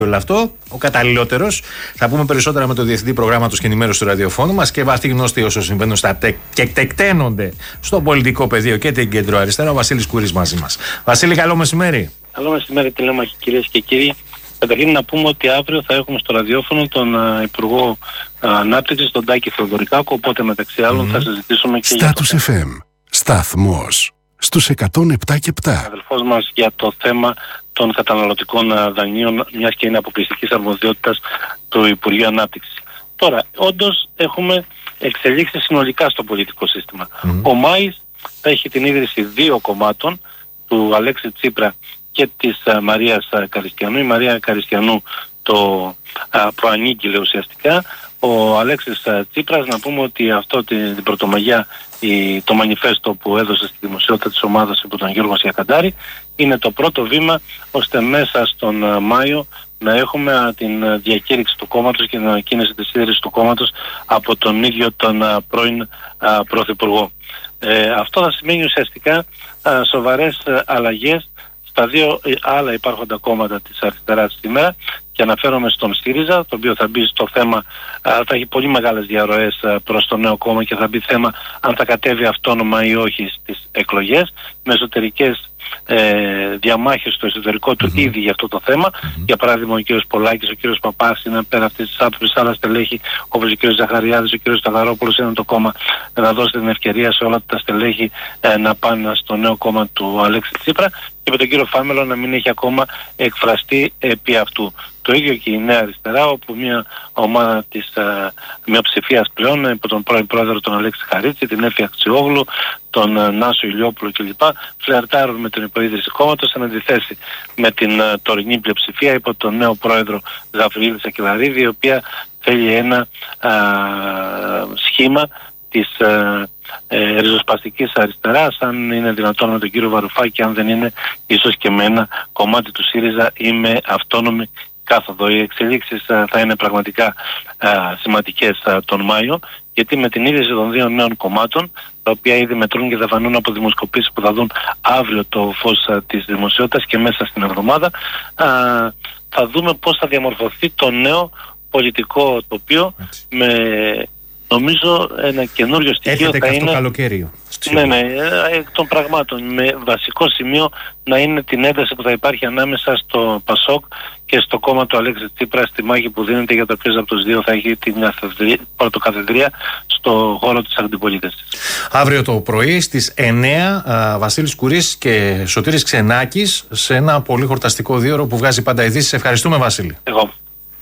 όλο αυτό, ο καταλληλότερος. Θα πούμε περισσότερα με το Διευθυντή Προγράμματος και Ενημέρωσης του ραδιοφώνου μας και βαθύ γνωστοί όσο συμβαίνουν στα και τεκταίνονται στο πολιτικό πεδίο και την κεντροαριστερά, ο Βασίλης Κουρής μαζί μας. Βασίλη, καλό μεσημέρι. Καλό μεσημέρι, τηλέμαχοι κυρίες και κύριοι. Καταρχήν να πούμε ότι αύριο θα έχουμε στο ραδιόφωνο τον Υπουργό Ανάπτυξης, τον Τάκη Θεοδωρικάκο, οπότε μεταξύ άλλων θα συζητήσουμε και Status FM, σταθμός στους 107 και 7. Αδελφός μας για το θέμα των καταναλωτικών δανείων, μιας και είναι αποκλειστικής αρμοδιότητας του Υπουργείου Ανάπτυξης. Τώρα, όντως έχουμε εξελίξεις συνολικά στο πολιτικό σύστημα. Ο Μάης θα έχει την ίδρυση δύο κομμάτων, του Αλέξη Τσίπρα και της Μαρίας Καριστιανού. Η Μαρία Καριστιανού το προανήγγειλε ουσιαστικά. Ο Αλέξης Τσίπρας, να πούμε ότι αυτό την Πρωτομαγιά, το μανιφέστο που έδωσε στη δημοσιότητα της ομάδας από τον Γιώργο Σιακαντάρη, είναι το πρώτο βήμα ώστε μέσα στον Μάιο να έχουμε την διακήρυξη του κόμματος και την ανακοίνωση της ίδρυσης του κόμματος από τον ίδιο τον πρώην Πρωθυπουργό. Αυτό θα σημαίνει ουσιαστικά σοβαρές αλλαγές στα δύο άλλα υπάρχοντα κόμματα της αριστεράς σήμερα, και αναφέρομαι στον ΣΥΡΙΖΑ, το οποίο θα μπει στο θέμα, θα έχει πολύ μεγάλες διαρροές προς το νέο κόμμα και θα μπει θέμα αν θα κατέβει αυτόνομα ή όχι στις εκλογές, με εσωτερικές διαμάχες στο εσωτερικό του ήδη για αυτό το θέμα. Για παράδειγμα, ο κ. Πολάκης, ο κ. Παπάς είναι πέρα αυτής της άποψης, άλλα στελέχη όπως ο κ. Ζαχαριάδης, ο κ. Σταθαρόπουλος, είναι το κόμμα να δώσει την ευκαιρία σε όλα τα στελέχη να πάνε στο νέο κόμμα του Αλέξη Τσίπρα, και με τον κύριο Φάμελο να μην έχει ακόμα εκφραστεί επί αυτού. Το ίδιο και η Νέα Αριστερά, όπου μια ομάδα της μειοψηφίας πλέον, υπό τον πρώην πρόεδρο τον Αλέξη Χαρίτση, την Έφη Αξιόγλου, τον Νάσο Ηλιόπουλο κλπ., φλερτάρουν με την υποίδρυση κόμματος, εν αντιθέσει με την τωρινή πλειοψηφία υπό τον νέο πρόεδρο Γαβρίλη Σακελαρίδη, η οποία θέλει ένα σχήμα της ριζοσπαστικής αριστεράς, αν είναι δυνατόν με τον κύριο Βαρουφάκη, αν δεν είναι ίσως και με ένα κομμάτι του ΣΥΡΙΖΑ ή με αυτόνομη κάθοδο. Οι εξελίξεις θα είναι πραγματικά σημαντικές τον Μάιο, γιατί με την ίδρυση των δύο νέων κομμάτων, τα οποία ήδη μετρούν και θα φανούν από δημοσκοπήσεις που θα δουν αύριο το φως της δημοσιότητας και μέσα στην εβδομάδα, θα δούμε πώς θα διαμορφωθεί το νέο πολιτικό τοπίο, με νομίζω ένα καινούριο στοιχείο. Έρχεται θα και είναι αυτό καλοκαίριο. Ναι, εκ των πραγμάτων, με βασικό σημείο να είναι την ένταση που θα υπάρχει ανάμεσα στο ΠΑΣΟΚ και στο κόμμα του Αλέξη Τσίπρα, στη μάχη που δίνεται για το ποιος από τους δύο θα έχει την πρωτοκαθεδρία στο χώρο της αντιπολίτευσης. Αύριο το πρωί στις 9, Βασίλης Κουρής και Σωτήρης Ξενάκης σε ένα πολύ χορταστικό δίωρο που βγάζει πάντα ειδήσεις. Ευχαριστούμε, Βασίλη. Εγώ.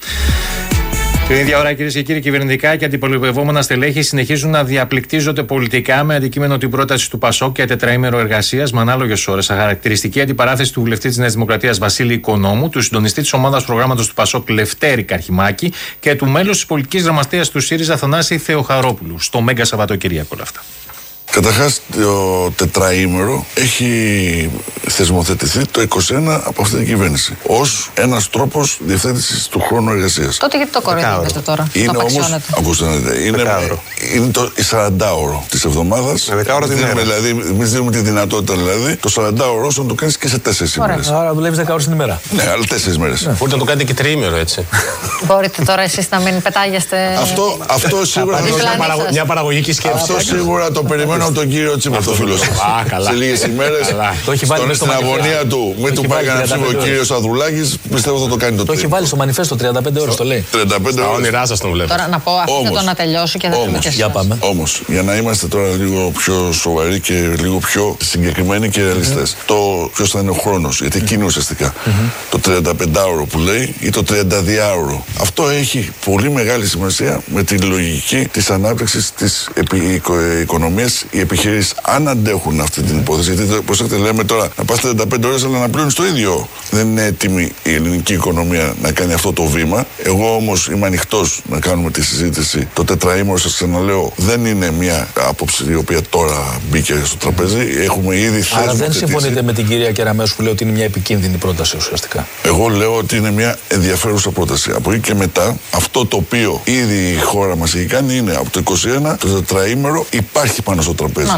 Την ίδια ώρα, κυρίες και κύριοι, κυβερνητικά και αντιπολιτευόμενα στελέχη συνεχίζουν να διαπληκτίζονται πολιτικά με αντικείμενο την πρόταση του ΠΑΣΟΚ για τετραήμερο εργασίας με ανάλογες ώρες. Χαρακτηριστική αντιπαράθεση του βουλευτή της Νέας Δημοκρατίας Βασίλη Οικονόμου, του συντονιστή της ομάδας προγράμματος του ΠΑΣΟΚ Λευτέρη Καρχημάκη και του μέλους της πολιτικής γραμματείας του ΣΥΡΙΖΑ Θανάση Θεοχαρόπουλου. Στο Μέγκα Σαββατοκύριακο όλα αυτά. Καταρχάς, το τετραήμερο έχει θεσμοθετηθεί το 2021 από αυτή την κυβέρνηση ως ένας τρόπος διευθέτησης του χρόνου εργασίας. Τότε γιατί το κοροϊδεύετε τώρα? Είναι όμως, ακούστε, είναι το 40ωρο της εβδομάδας. 10ωρο την ημέρα. Δηλαδή, εμείς δίνουμε τη δυνατότητα δηλαδή το 40ωρο να το κάνεις και σε 4 ημέρες. Άρα δουλεύεις 10 ώρες την ημέρα. Ναι, αλλά 4 μέρες. Μπορείτε να το κάνετε και τριήμερο, έτσι. Μπορείτε τώρα εσείς να μην πετάγεστε. Αυτό σίγουρα μια παραγωγική σκέψη. Αυτό σίγουρα το περιμένω από τον κύριο Τσίπρα, το φίλο σας. Σε λίγες ημέρες, στην αγωνία του, μην του πάει κανένα ψήφο ο κύριος Ανδρουλάκης, πιστεύω θα το κάνει το Το έχει βάλει στο μανιφέστο 35 ώρες, το λέει. 35 ώρες. Όνειρά σας τον βλέπω. Τώρα να πω αυτό να τελειώσω και δεν θα Για πάμε. Όμως, για να είμαστε τώρα λίγο πιο σοβαροί και λίγο πιο συγκεκριμένοι και ρεαλιστές, το ποιος θα είναι ο χρόνος, γιατί εκείνο ουσιαστικά το 35ωρο που λέει ή το 32ωρο. Αυτό έχει πολύ μεγάλη σημασία με τη λογική της ανάπτυξης της οικονομίας. Οι επιχειρήσεις, αν αντέχουν αυτή την υπόθεση, γιατί προσέξτε, λέμε τώρα να πας 35 ώρες αλλά να πληρώνεις το ίδιο. Δεν είναι έτοιμη η ελληνική οικονομία να κάνει αυτό το βήμα. Εγώ όμως είμαι ανοιχτός να κάνουμε τη συζήτηση. Το τετραήμερο, σας ξαναλέω, δεν είναι μια άποψη η οποία τώρα μπήκε στο τραπέζι. Έχουμε ήδη θέσει. Αλλά δεν συμφωνείτε με την κυρία Κεραμέσου που λέει ότι είναι μια επικίνδυνη πρόταση ουσιαστικά? Εγώ λέω ότι είναι μια ενδιαφέρουσα πρόταση. Από εκεί και μετά, αυτό το οποίο ήδη η χώρα μας έχει κάνει είναι από το 21 το τετραήμερο υπάρχει πάνω στο τραπέζι.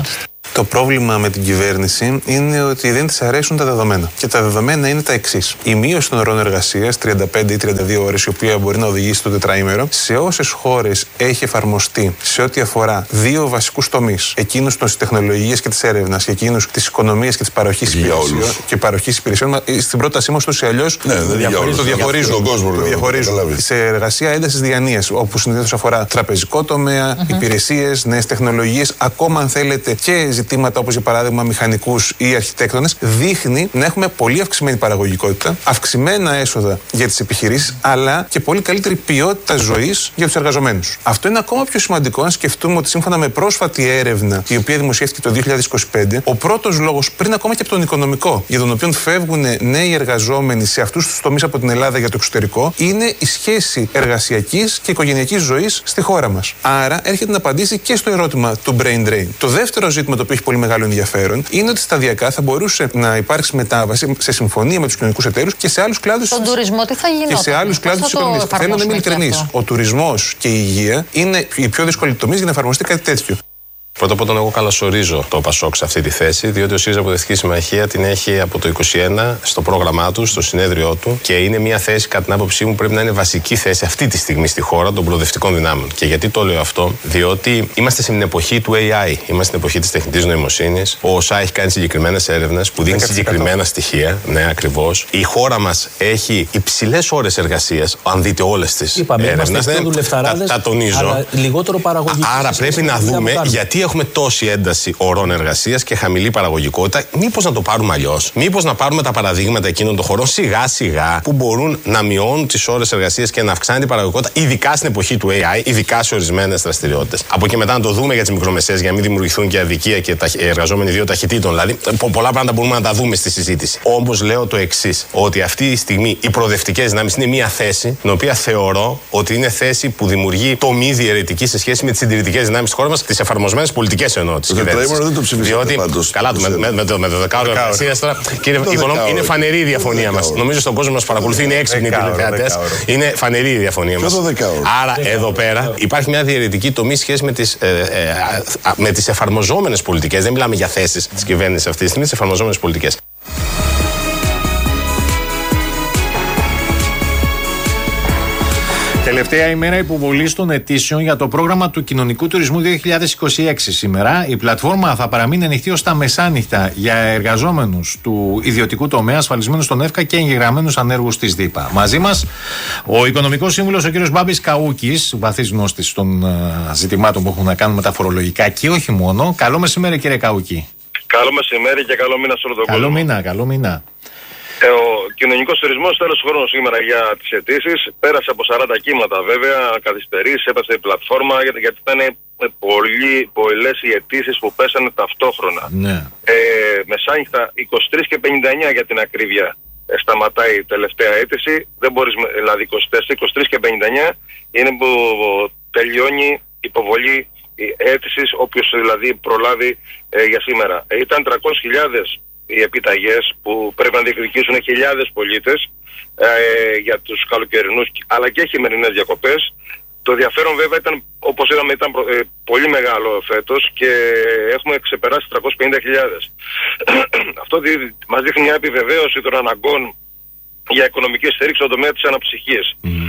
Το πρόβλημα με την κυβέρνηση είναι ότι δεν της αρέσουν τα δεδομένα. Και τα δεδομένα είναι τα εξής. Η μείωση των ωρών εργασίας, 35 ή 32 ώρες, η οποία μπορεί να οδηγήσει το τετραήμερο, σε όσες χώρες έχει εφαρμοστεί σε ό,τι αφορά δύο βασικούς τομείς, εκείνους της τεχνολογίας και της έρευνας και εκείνους της οικονομίας και της παροχής υπηρεσιών. Στην πρότασή μας, ούτως ή αλλιώς, το διαχωρίζουν σε εργασία έντασης διανοίας, όπου συνήθως αφορά τραπεζικό τομέα, υπηρεσίες, νέες τεχνολογίες, ακόμα αν θέλετε και ζητήματα όπως για παράδειγμα μηχανικούς ή αρχιτέκτονες. Δείχνει να έχουμε πολύ αυξημένη παραγωγικότητα, αυξημένα έσοδα για τις επιχειρήσεις, αλλά και πολύ καλύτερη ποιότητα ζωής για τους εργαζομένους. Αυτό είναι ακόμα πιο σημαντικό αν σκεφτούμε ότι σύμφωνα με πρόσφατη έρευνα, η οποία δημοσιεύτηκε το 2025, ο πρώτος λόγος, πριν ακόμα και από τον οικονομικό, για τον οποίο φεύγουν νέοι εργαζόμενοι σε αυτούς τους τομείς από την Ελλάδα για το εξωτερικό, είναι η σχέση εργασιακής και οικογενειακής ζωής στη χώρα μας. Άρα έρχεται να απαντήσει και στο ερώτημα του brain drain. Το δεύτερο ζήτημα, το οποίο έχει πολύ μεγάλο ενδιαφέρον, είναι ότι σταδιακά θα μπορούσε να υπάρξει μετάβαση σε συμφωνία με τους κοινωνικούς εταίρους και σε άλλους κλάδους. Στον τουρισμό τι θα γινόταν? Και σε άλλους κλάδους της οικονομίας. Θέλω να είμαι ειλικρινής. Ο τουρισμός και η υγεία είναι οι πιο δύσκολοι τομείς για να εφαρμοστεί κάτι τέτοιο. Πρώτα απ' όλα, εγώ καλωσορίζω το ΠΑΣΟΚ σε αυτή τη θέση, διότι ο ΣΥΡΙΖΑ Προοδευτική Συμμαχία την έχει από το 2021 στο πρόγραμμά του, στο συνέδριό του και είναι μια θέση, κατά την άποψή μου, πρέπει να είναι βασική θέση αυτή τη στιγμή στη χώρα των προοδευτικών δυνάμεων. Και γιατί το λέω αυτό? Διότι είμαστε στην εποχή του AI, είμαστε στην εποχή της τεχνητής νοημοσύνης. Ο ΩΣΑ έχει κάνει συγκεκριμένες έρευνες που δίνουν συγκεκριμένα στοιχεία. Ναι, ακριβώς. Η χώρα μας έχει υψηλές ώρες εργασίας, αν δείτε όλες τις έρευνες. Τα τονίζω. Αλλά λιγότερο παραγωγική. Άρα πρέπει να δούμε γιατί έχουμε τόση ένταση ωρών εργασίας και χαμηλή παραγωγικότητα. Μήπως να το πάρουμε αλλιώς? Μήπως να πάρουμε τα παραδείγματα εκείνων των χωρών σιγά-σιγά που μπορούν να μειώνουν τις ώρες εργασίας και να αυξάνουν την παραγωγικότητα, ειδικά στην εποχή του AI, ειδικά σε ορισμένες δραστηριότητες. Από εκεί μετά να το δούμε για τις μικρομεσαίες, για να μην δημιουργηθούν και αδικία και εργαζόμενοι δύο ταχυτήτων. Δηλαδή, πολλά πράγματα μπορούμε να τα δούμε στη συζήτηση. Όμως λέω το εξής, ότι αυτή τη στιγμή οι προοδευτικές δυνάμεις είναι μια θέση, την οποία θεωρώ ότι είναι θέση που δημιουργεί τομή διαιρετική σε σχέση με τις συντηρητικές δυνάμεις της χώρας μας, τις εφαρμοσμένες πολιτικές εννοώ της κυβέρνησης. Δεν το ψηφίσατε πάντως. Καλά, με το δεκάωρο εργασίας τώρα. Κύριε Οικονόμη, είναι φανερή η διαφωνία μας. Νομίζω στον κόσμο μας παρακολουθεί, είναι έξυπνοι οι τηλεθεατές. Είναι φανερή η διαφωνία μας. Άρα εδώ πέρα υπάρχει μια διαιρετική τομή σχέση με τις εφαρμοζόμενες πολιτικές. Δεν μιλάμε για θέσεις της κυβέρνησης αυτή τη στιγμή, τις εφαρμοζόμενες πολιτικές. Τελευταία ημέρα υποβολής των αιτήσεων για το πρόγραμμα του Κοινωνικού Τουρισμού 2026 σήμερα. Η πλατφόρμα θα παραμείνει ανοιχτή ως τα μεσάνυχτα για εργαζόμενους του ιδιωτικού τομέα, ασφαλισμένους στον ΕΦΚΑ και εγγεγραμμένους ανέργους της ΔΥΠΑ. Μαζί μας ο Οικονομικός Σύμβουλος, ο κ. Μπάμπης Καούκης, βαθύς γνώστης των ζητημάτων που έχουν να κάνουν με τα φορολογικά και όχι μόνο. Καλό μεσημέρι, κύριε Καούκη. Καλό μεσημέρι και καλό μήνα σε όλο τον κόσμο. Καλό μήνα. Ο κοινωνικός τουρισμός τέλος του χρόνου σήμερα για τις αιτήσεις πέρασε από 40 κύματα βέβαια, καθυστερήσει, έπεσε η πλατφόρμα γιατί ήταν πολλές οι αιτήσεις που πέσανε ταυτόχρονα. Ναι. Μεσάνυχτα 23 και 59 για την ακρίβεια σταματάει η τελευταία αίτηση. Δεν μπορείς, δηλαδή 23 και 59 είναι που τελειώνει η υποβολή αίτησης, όποιος δηλαδή προλάβει για σήμερα. Ήταν 300.000 οι επιταγές που πρέπει να διεκδικήσουν χιλιάδες πολίτες για τους καλοκαιρινούς αλλά και χειμερινές διακοπές. Το ενδιαφέρον βέβαια ήταν, όπως είδαμε, ήταν πολύ μεγάλο φέτος και έχουμε ξεπεράσει 350.000. Αυτό μας δείχνει μια επιβεβαίωση των αναγκών για οικονομική στήριξη στον τομέα της αναψυχής.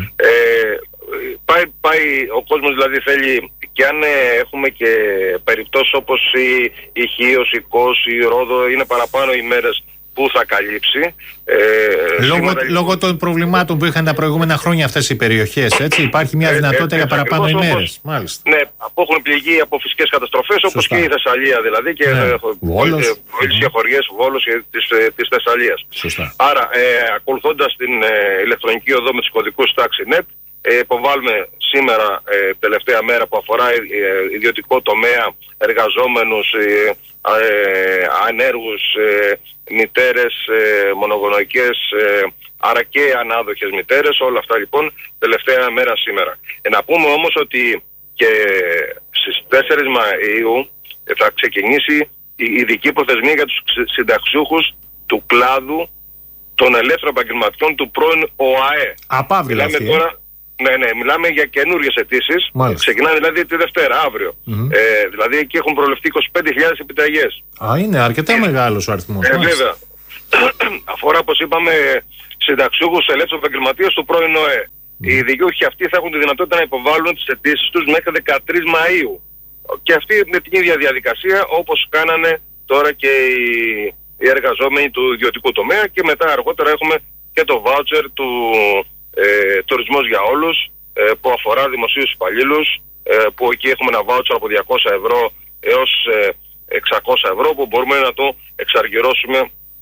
Πάει ο κόσμος, δηλαδή θέλει, και αν έχουμε και περιπτώσεις όπως η Χίος, η Κος, η Ρόδο, είναι παραπάνω οι μέρες που θα καλύψει. Λόγω των προβλημάτων που είχαν τα προηγούμενα χρόνια αυτές οι περιοχές, έτσι, υπάρχει μια δυνατότητα για παραπάνω ημέρες. Μάλιστα. Ναι, έχουν πληγεί από φυσικές καταστροφές, όπως και η Θεσσαλία δηλαδή, και οι χωριές Βόλος της Θεσσαλίας. Άρα, ακολουθώντας την ηλεκτρονική οδό με τους κωδικούς τάξη NET, υποβάλλουμε σήμερα, τελευταία μέρα που αφορά ιδιωτικό τομέα, εργαζόμενους, ανέργους, μητέρες, μονογονεϊκές, άρα και ανάδοχες μητέρες, όλα αυτά λοιπόν τελευταία μέρα σήμερα. Να πούμε όμως ότι και στις 4 Μαΐου θα ξεκινήσει η ειδική προθεσμία για τους συνταξιούχους του κλάδου των ελεύθερων επαγγελματιών του πρώην ΟΑΕ. Απαύλα αυτή. Τώρα, Ναι, μιλάμε για καινούριες αιτήσεις. Ξεκινάνε δηλαδή τη Δευτέρα, αύριο. Δηλαδή εκεί έχουν προληφθεί 25.000 επιταγές. Είναι αρκετά μεγάλος ο αριθμός. Βέβαια. Αφορά, όπως είπαμε, συνταξιούχους ελεύθερους επαγγελματίες του πρώην ΟΕ. Οι δικαιούχοι αυτοί θα έχουν τη δυνατότητα να υποβάλουν τις αιτήσεις τους μέχρι 13 Μαΐου. Και αυτοί με την ίδια διαδικασία όπως κάνανε τώρα και οι εργαζόμενοι του ιδιωτικού τομέα, και μετά αργότερα έχουμε και το voucher του τουρισμός για όλους που αφορά δημοσίους υπαλλήλους, που εκεί έχουμε ένα voucher από 200 ευρώ έως 600 ευρώ που μπορούμε να το εξαργυρώσουμε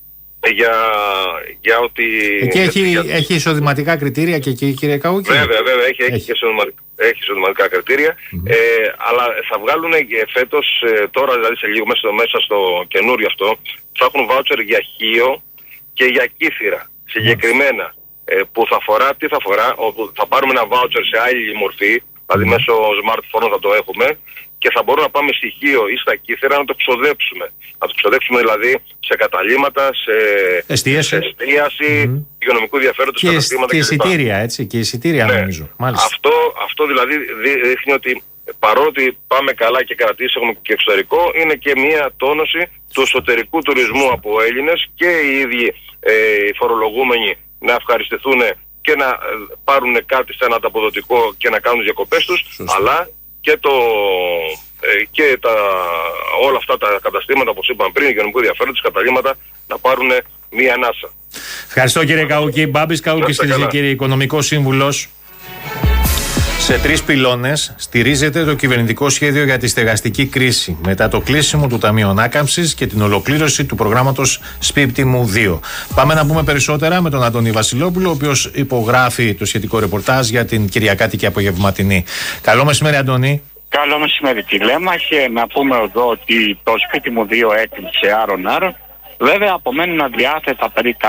για ότι... Εκεί έχει εισοδηματικά κριτήρια και εκεί, κύριε Καούκη? Βέβαια, έχει εισοδηματικά κριτήρια, αλλά θα βγάλουν φέτος, τώρα δηλαδή σε λίγο μέσα στο καινούριο αυτό, θα έχουν voucher για Χίο και για Κύθυρα συγκεκριμένα, που θα αφορά, τι θα αφορά, όπου θα πάρουμε ένα voucher σε άλλη μορφή, δηλαδή μέσω smartphone θα το έχουμε, και θα μπορούμε να πάμε στοιχείο ή στα Κύθυρα να το ξοδέψουμε. Να το ξοδέψουμε δηλαδή σε καταλύματα, σε εστίαση, υγειονομικού ενδιαφέροντος καταστήματα και εισιτήρια, έτσι, και εισιτήρια νομίζω. Αυτό δηλαδή δείχνει ότι παρότι πάμε καλά και κρατήσουμε και εξωτερικό, είναι και μια τόνωση του εσωτερικού τουρισμού από Έλληνες, και οι ίδιοι οι φορολογούμενοι να ευχαριστηθούν και να πάρουν κάτι σαν ανταποδοτικό και να κάνουν διακοπές τους, αλλά και όλα αυτά τα καταστήματα, όπως είπαμε πριν, υγειονομικού ενδιαφέροντος, καταλύματα, να πάρουν μία ανάσα. Ευχαριστώ, κύριε Καούκη. Μπάμπης Καούκης, κυρίες και κύριοι, οικονομικός σύμβουλος. Σε 3 πυλώνες στηρίζεται το κυβερνητικό σχέδιο για τη στεγαστική κρίση, μετά το κλείσιμο του Ταμείου Ανάκαμψης και την ολοκλήρωση του προγράμματος Σπίτι μου 2. Πάμε να πούμε περισσότερα με τον Αντώνη Βασιλόπουλο, ο οποίος υπογράφει το σχετικό ρεπορτάζ για την Κυριακάτικη απογευματινή. Καλό μεσημέρι, Αντώνη. Καλό μεσημέρι, τηλέμαχε. Να πούμε εδώ ότι το Σπίτι μου 2 έκλεισε άρον-άρον. Βέβαια, απομένουν αδιάθετα περίπου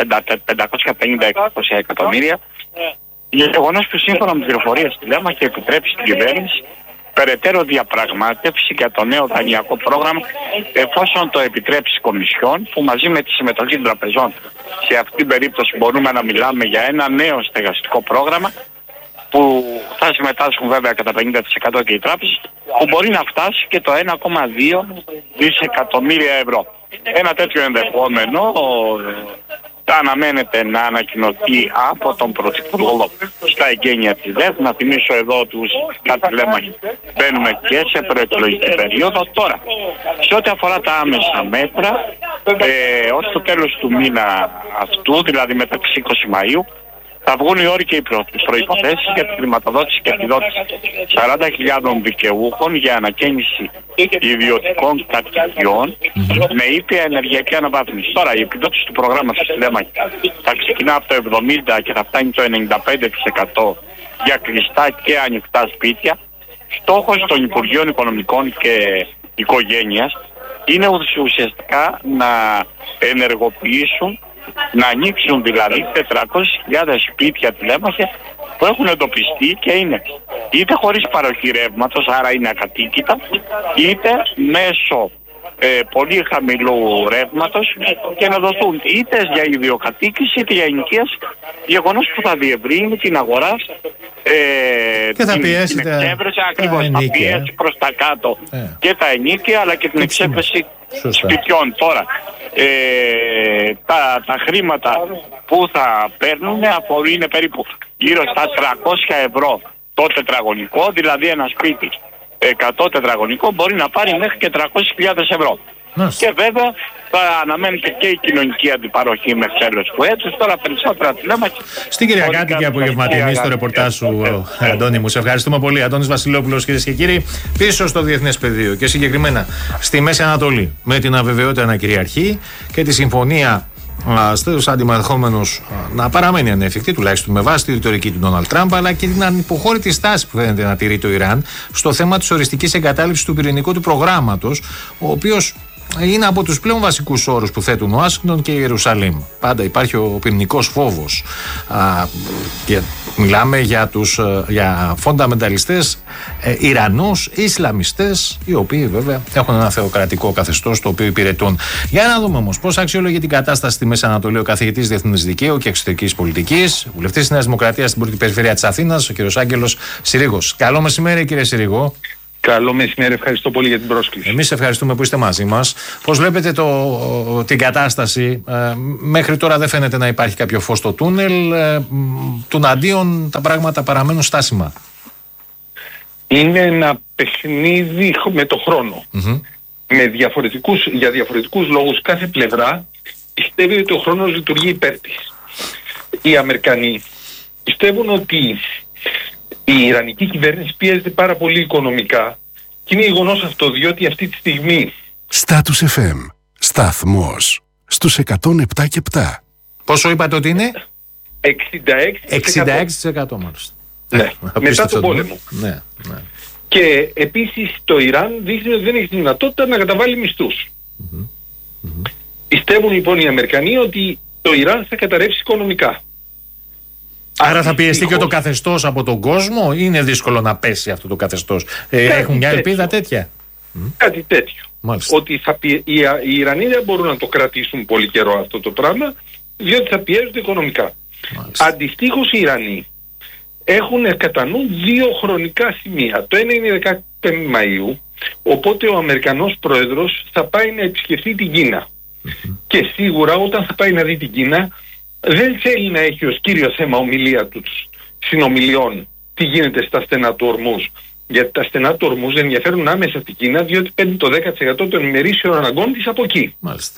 550-600 εκατομμύρια. Γεγονός που σύμφωνα με τις πληροφορίες τηλέμαχε επιτρέπει στην κυβέρνηση περαιτέρω διαπραγμάτευση για το νέο δανειακό πρόγραμμα, εφόσον το επιτρέψει η Κομισιόν, που μαζί με τη συμμετοχή των τραπεζών σε αυτήν την περίπτωση μπορούμε να μιλάμε για ένα νέο στεγαστικό πρόγραμμα, που θα συμμετάσχουν βέβαια κατά 50% και οι τράπεζες, που μπορεί να φτάσει και το 1,2 δισεκατομμύρια ευρώ. Ένα τέτοιο ενδεχόμενο αναμένεται να ανακοινωθεί από τον Πρωθυπουργό στα εγγένεια της ΔΕΘ. Να θυμίσω εδώ τους κάτι λέμε, μπαίνουμε και σε προεκλογική περίοδο. Τώρα, σε ό,τι αφορά τα άμεσα μέτρα, ως το τέλος του μήνα αυτού, δηλαδή μεταξύ 20 Μαΐου, θα βγουν οι όροι και οι προϋποθέσεις για τη χρηματοδότηση και επιδότηση 40.000 δικαιούχων για ανακαίνιση ιδιωτικών κατοικιών με ήπια ενεργειακή αναβάθμιση. Τώρα, η επιδότηση του προγράμματος θα ξεκινά από το 70% και θα φτάνει το 95% για κλειστά και ανοιχτά σπίτια. Στόχος των Υπουργείων Οικονομικών και Οικογένειας είναι ουσιαστικά να ενεργοποιήσουν, να ανοίξουν δηλαδή 400.000 σπίτια τηλέμαχε που έχουν εντοπιστεί και είναι είτε χωρίς παροχή ρεύματος, άρα είναι ακατοίκητα, είτε μέσω πολύ χαμηλού ρεύματος, και να δοθούν είτε για ιδιοκατοίκηση είτε για ενοικίαση, γεγονός που θα διευρύνει την αγορά και θα πιέσει την εξέβρεση, ακριβώς, θα πιέσει προς τα κάτω και τα ενίκια, αλλά και την εξέβρεση σπιτιών. Τώρα, τα χρήματα που θα παίρνουν είναι περίπου γύρω στα 300 ευρώ το τετραγωνικό, δηλαδή ένα σπίτι 100 τετραγωνικό μπορεί να πάρει μέχρι και 300.000 ευρώ. Και βέβαια θα αναμένεται και η κοινωνική αντιπαροχή μέχρι τέλος του έτους. Τώρα περισσότερα τηλέμαχε. Στην Κυριακάτικη απογευματινή, στο ρεπορτάζ σου, Αντώνη μου. Σε ευχαριστούμε πολύ. Αντώνης Βασιλόπουλος, κυρίες και κύριοι. Πίσω στο διεθνές πεδίο και συγκεκριμένα στη Μέση Ανατολή, με την αβεβαιότητα να κυριαρχεί και τη συμφωνία στους αντιμαχόμενους να παραμένει ανέφικτη, τουλάχιστον με βάση τη ρητορική του Ντόναλντ Τραμπ, αλλά και την ανυποχώρητη στάση που φαίνεται να τηρεί το Ιράν στο θέμα της οριστικής εγκατάλειψης του πυρηνικού του προγράμματος, ο οποίος είναι από τους πλέον βασικούς όρους που θέτουν Ουάσιγκτον και η Ιερουσαλήμ. Πάντα υπάρχει ο πυρηνικός φόβος και Μιλάμε για φονταμενταλιστές Ιρανούς, Ισλαμιστές, οι οποίοι βέβαια έχουν ένα θεοκρατικό καθεστώς το οποίο υπηρετούν. Για να δούμε όμως πώς αξιολογεί την κατάσταση στη Μέση Ανατολή ο καθηγητής Διεθνούς Δικαίου και Εξωτερικής Πολιτικής, βουλευτής της Νέας Δημοκρατίας στην Περιφέρεια της Αθήνας, ο κ. Άγγελος Συρίγος. Καλό μεσημέρι, κύριε Συρίγο. Καλό μεσημέρι, ευχαριστώ πολύ για την πρόσκληση. Εμείς ευχαριστούμε που είστε μαζί μας. Πώς βλέπετε την κατάσταση? Μέχρι τώρα δεν φαίνεται να υπάρχει κάποιο φως στο τούνελ. Τουναντίον τα πράγματα παραμένουν στάσιμα. Είναι ένα παιχνίδι με το χρόνο. Για διαφορετικούς λόγους κάθε πλευρά πιστεύει ότι ο χρόνος λειτουργεί υπέρ της. Οι Αμερικανοί πιστεύουν ότι η Ιρανική κυβέρνηση πιέζεται πάρα πολύ οικονομικά και είναι γεγονός αυτό, διότι αυτή τη στιγμή Status FM, σταθμός στους 107,7. Πόσο είπατε ότι είναι? 66% μάλιστα. Ναι, μετά τον πόλεμο. Ναι. Και επίσης το Ιράν δείχνει ότι δεν έχει τη δυνατότητα να καταβάλει μισθούς. Πιστεύουν λοιπόν οι Αμερικανοί ότι το Ιράν θα καταρρεύσει οικονομικά. Άρα θα πιεστεί και το καθεστώς από τον κόσμο, ή είναι δύσκολο να πέσει αυτό το καθεστώς? Έχουν μια ελπίδα τέτοια? Κάτι τέτοιο. Μάλιστα. Ότι οι Ιρανοί δεν μπορούν να το κρατήσουν πολύ καιρό αυτό το πράγμα, διότι θα πιέζονται οικονομικά. Αντιστοίχως οι Ιρανοί έχουν κατά νου δύο χρονικά σημεία. Το ένα είναι η 15 Μαΐου, οπότε ο Αμερικανός πρόεδρος θα πάει να επισκεφθεί την Κίνα. Και σίγουρα όταν θα πάει να δει την Κίνα, δεν θέλει να έχει ως κύριο θέμα ομιλία του συνομιλιών τι γίνεται στα στενά του Ορμούζ. Γιατί τα στενά του Ορμούζ ενδιαφέρουν άμεσα την Κίνα, διότι παίρνει το 10% των ημερήσιων αναγκών της από εκεί. Μάλιστα.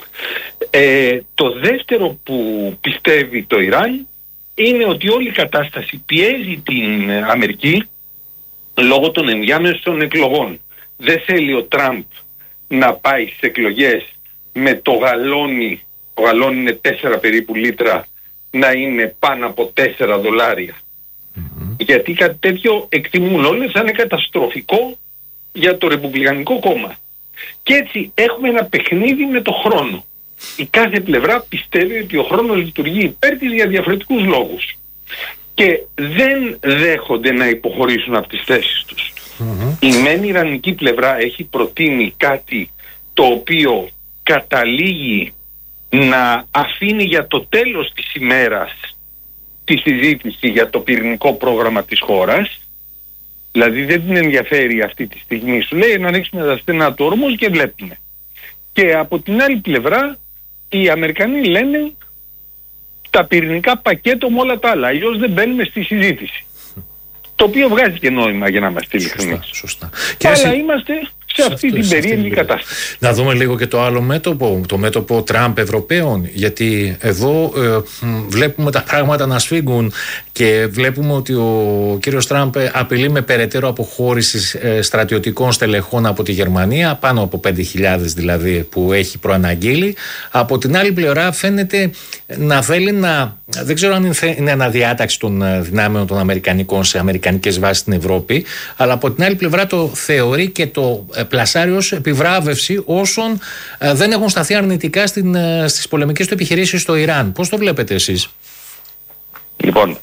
Το δεύτερο που πιστεύει το Ιράν είναι ότι όλη η κατάσταση πιέζει την Αμερική λόγω των ενδιάμεσων εκλογών. Δεν θέλει ο Τραμπ να πάει στις εκλογές με το γαλόνι. Το γαλόνι είναι 4 περίπου λίτρα, να είναι πάνω από $4. Γιατί κάτι τέτοιο εκτιμούν όλες θα είναι καταστροφικό για το Ρεπουμπλικανικό κόμμα. Και έτσι έχουμε ένα παιχνίδι με το χρόνο. Η κάθε πλευρά πιστεύει ότι ο χρόνος λειτουργεί υπέρ της για διαφορετικούς λόγους. Και δεν δέχονται να υποχωρήσουν από τις θέσεις τους. Η μεν Ιρανική πλευρά έχει προτείνει κάτι το οποίο καταλήγει να αφήνει για το τέλος της ημέρας τη συζήτηση για το πυρηνικό πρόγραμμα της χώρας. Δηλαδή δεν την ενδιαφέρει αυτή τη στιγμή. Σου λέει να ανοίξουμε τα στενά του Ορμούζ και βλέπουμε. Και από την άλλη πλευρά οι Αμερικανοί λένε τα πυρηνικά πακέτο με όλα τα άλλα. Αλλιώς δεν μπαίνουμε στη συζήτηση. Το οποίο βγάζει και νόημα για να είμαστε ειλικρινείς. Σωστά. Αλλά είμαστε σε αυτή την περίεργη κατάσταση. Να δούμε λίγο και το άλλο μέτωπο, το μέτωπο Τραμπ Ευρωπαίων, γιατί εδώ βλέπουμε τα πράγματα να σφίγγουν και βλέπουμε ότι ο κύριος Τραμπ απειλεί με περαιτέρω αποχώρηση στρατιωτικών στελεχών από τη Γερμανία, πάνω από 5.000 δηλαδή που έχει προαναγγείλει. Από την άλλη πλευρά φαίνεται να θέλει δεν ξέρω αν είναι αναδιάταξη των δυνάμεων των Αμερικανικών σε αμερικανικές βάσεις στην Ευρώπη, αλλά από την άλλη πλευρά το θεωρεί και το πλασάρει ως επιβράβευση όσων δεν έχουν σταθεί αρνητικά στις πολεμικές του επιχειρήσεις στο Ιράν. Πώς το βλέπετε εσείς? Λοιπόν,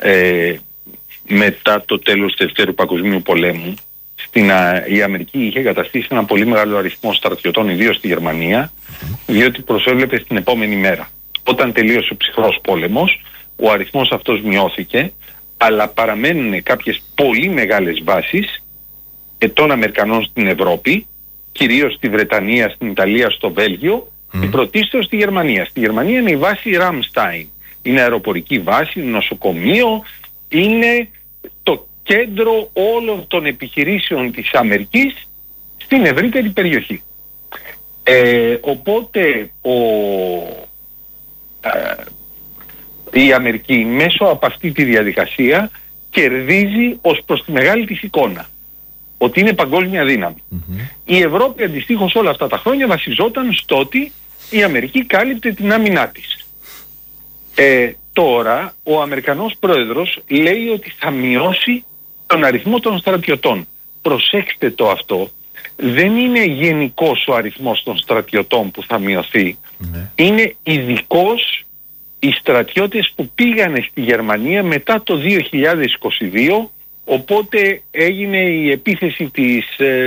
μετά το τέλος του Δεύτερου Παγκοσμίου Πολέμου, η Αμερική είχε καταστήσει ένα πολύ μεγάλο αριθμό στρατιωτών, ιδίως στη Γερμανία, διότι προσέβλεπε στην επόμενη μέρα. Όταν τελείωσε ο ψυχρός πόλεμος, ο αριθμός αυτός μειώθηκε, αλλά παραμένουν κάποιες πολύ μεγάλες βάσεις των Αμερικανών στην Ευρώπη, κυρίως στη Βρετανία, στην Ιταλία, στο Βέλγιο, και πρωτίστως στη Γερμανία. Στη Γερμανία είναι η βάση Ramstein. Είναι αεροπορική βάση, νοσοκομείο, είναι το κέντρο όλων των επιχειρήσεων της Αμερικής στην ευρύτερη περιοχή. Οπότε η Αμερική μέσω από αυτή τη διαδικασία κερδίζει ως προς τη μεγάλη της εικόνα, ότι είναι παγκόσμια δύναμη. Η Ευρώπη αντιστοίχως όλα αυτά τα χρόνια βασιζόταν στο ότι η Αμερική κάλυπτε την άμυνά της. Τώρα ο Αμερικανός πρόεδρος λέει ότι θα μειώσει τον αριθμό των στρατιωτών. Προσέξτε το αυτό, δεν είναι γενικός ο αριθμός των στρατιωτών που θα μειωθεί, είναι ειδικός οι στρατιώτες που πήγανε στη Γερμανία μετά το 2022, οπότε έγινε η επίθεση της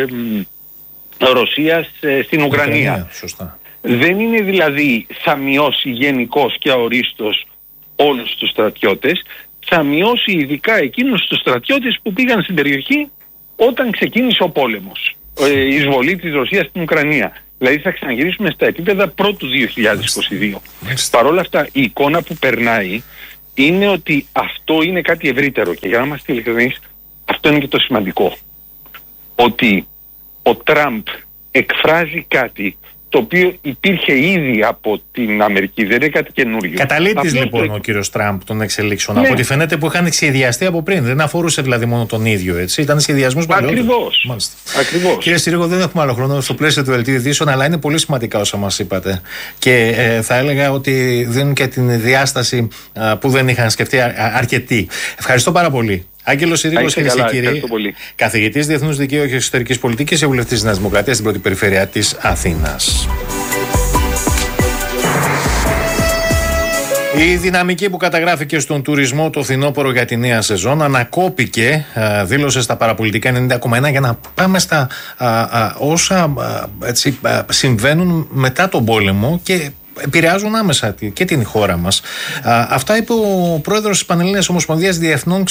Ρωσίας στην Ουκρανία. Σωστά. Δεν είναι δηλαδή θα μειώσει γενικώς και αορίστως όλους τους στρατιώτες, θα μειώσει ειδικά εκείνους τους στρατιώτες που πήγαν στην περιοχή όταν ξεκίνησε ο πόλεμος, η εισβολή της Ρωσίας στην Ουκρανία. Δηλαδή θα ξαναγυρίσουμε στα επίπεδα πρώτου 2022. Παρ' όλα αυτά η εικόνα που περνάει είναι ότι αυτό είναι κάτι ευρύτερο, και για να είμαστε ειλικρινείς, αυτό είναι και το σημαντικό. Ότι ο Τραμπ εκφράζει κάτι το οποίο υπήρχε ήδη από την Αμερική, δεν είναι κάτι καινούριο. Καταλήτης λοιπόν ο κύριος Τραμπ των εξελίξεων. Ναι. Από ό,τι φαίνεται που είχαν σχεδιαστεί από πριν. Δεν αφορούσε δηλαδή μόνο τον ίδιο, έτσι. Ήταν σχεδιασμός παλαιότερο. Ακριβώς. Κύριε Στυρίγο, δεν έχουμε άλλο χρόνο στο πλαίσιο του δελτίου ειδήσεων, αλλά είναι πολύ σημαντικά όσα μας είπατε. Και θα έλεγα ότι δίνουν και την διάσταση που δεν είχαν σκεφτεί αρκετοί. Ευχαριστώ πάρα πολύ. Άγγελος Στυρίγος, κυρίες και κύριοι, καθηγητής Διεθνούς Δικαίου και Εξωτερικής Πολιτικής και βουλευτής της Νέας Δημοκρατίας στην πρώτη περιφέρεια της Αθήνας. Η δυναμική που καταγράφηκε στον τουρισμό το φθινόπωρο για τη νέα σεζόν ανακόπηκε, δήλωσε στα παραπολιτικά 90,1, για να πάμε στα όσα έτσι, συμβαίνουν μετά τον πόλεμο και επηρεάζουν άμεσα και την χώρα μας. Αυτά είπε ο πρόεδρος της Πανελλήνιας Ομοσπονδίας Διευθυντών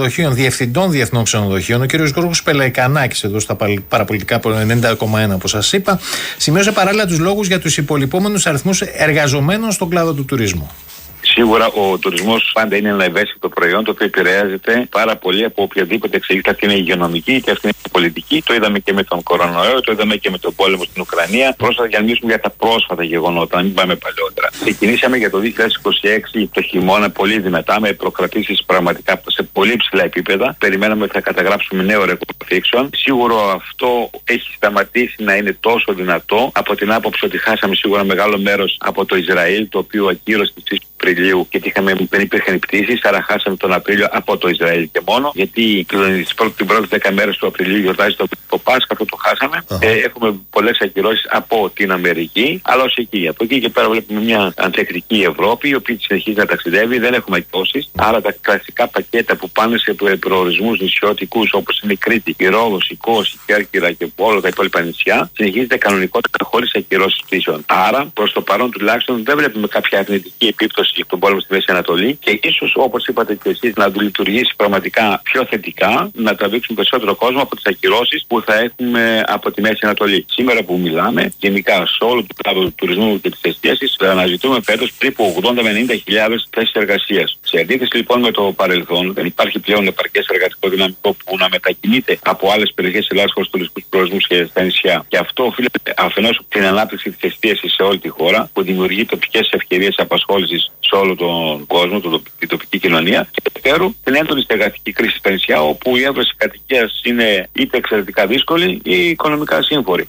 Διεθνών Ξενοδοχείων, ο κ. Γιώργος Πελαϊκανάκης, εδώ στα παραπολιτικά 90,1, όπως σας είπα. Σημείωσε παράλληλα τους λόγους για τους υπολοιπόμενους αριθμούς εργαζομένων στον κλάδο του τουρισμού. Σίγουρα ο τουρισμός πάντα είναι ένα ευαίσθητο προϊόν, το οποίο επηρεάζεται πάρα πολύ από οποιαδήποτε εξελίξη. Αυτή είναι υγειονομική, είτε αυτή είναι πολιτική. Το είδαμε και με τον κορονοϊό, το είδαμε και με τον πόλεμο στην Ουκρανία. Πρόσφατα, για να μιλήσουμε για τα πρόσφατα γεγονότα, να μην πάμε παλαιότερα. Ξεκινήσαμε για το 2026 το χειμώνα πολύ δυνατά, με προκρατήσεις πραγματικά σε πολύ ψηλά επίπεδα. Περιμέναμε ότι θα καταγράψουμε νέο ρεκόρ θήξεων. Σίγουρα αυτό έχει σταματήσει να είναι τόσο δυνατό, από την άποψη ότι χάσαμε σίγουρα μεγάλο μέρος από το Ισραήλ, το οποίο ακύρωσε τις Απριλίου, γιατί δεν υπήρχαν πτήσεις, άρα χάσαμε τον Απρίλιο από το Ισραήλ και μόνο, γιατί την πρώτη 10 μέρες του Απριλίου γιορτάζει το Πάσχα, αυτό το χάσαμε. Έχουμε πολλές ακυρώσεις από την Αμερική, αλλά ως εκεί. Από εκεί και πέρα βλέπουμε μια ανθεκτική Ευρώπη, η οποία συνεχίζει να ταξιδεύει, δεν έχουμε ακυρώσεις. Άρα τα κλασικά πακέτα που πάνε σε προορισμούς νησιωτικούς, όπως είναι η Κρήτη, η Ρόδος, η Κos, η Κέρκυρα και όλα τα υπόλοιπα νησιά, συνεχίζεται κανονικότητα χωρίς ακυρώσεις πτήσεων. Άρα, προς το παρόν τουλάχιστον, δεν βλέπουμε κάποια αρνητική επίπτωση τον πόλεμο στη Μέση Ανατολή, και ίσως, όπως είπατε και εσείς, να λειτουργήσει πραγματικά πιο θετικά, να τραβήξουν περισσότερο κόσμο από τις ακυρώσεις που θα έχουμε από τη Μέση Ανατολή. Σήμερα που μιλάμε, γενικά σε όλο το κλάδο του τουρισμού και της εστίασης, θα αναζητούμε φέτος περίπου 80 με 90.000 θέσεις εργασίας. Σε αντίθεση λοιπόν με το παρελθόν, δεν υπάρχει πλέον επαρκές εργατικό δυναμικό που να μετακινείται από άλλες περιοχές της Ελλάδας προς τουριστικούς προορισμούς και στα νησιά. Και αυτό οφείλεται αφενός στην ανάπτυξη της εστίασης σε όλη τη χώρα, που δημιουργεί τοπικές ευκαιρίες απασχόλησης σε όλο τον κόσμο, την τοπική κοινωνία, και δεύτερο την έντονη στεγαστική κρίση στα νησιά, όπου η έβρεση κατοικίας είναι είτε εξαιρετικά δύσκολη ή οικονομικά σύμφορη.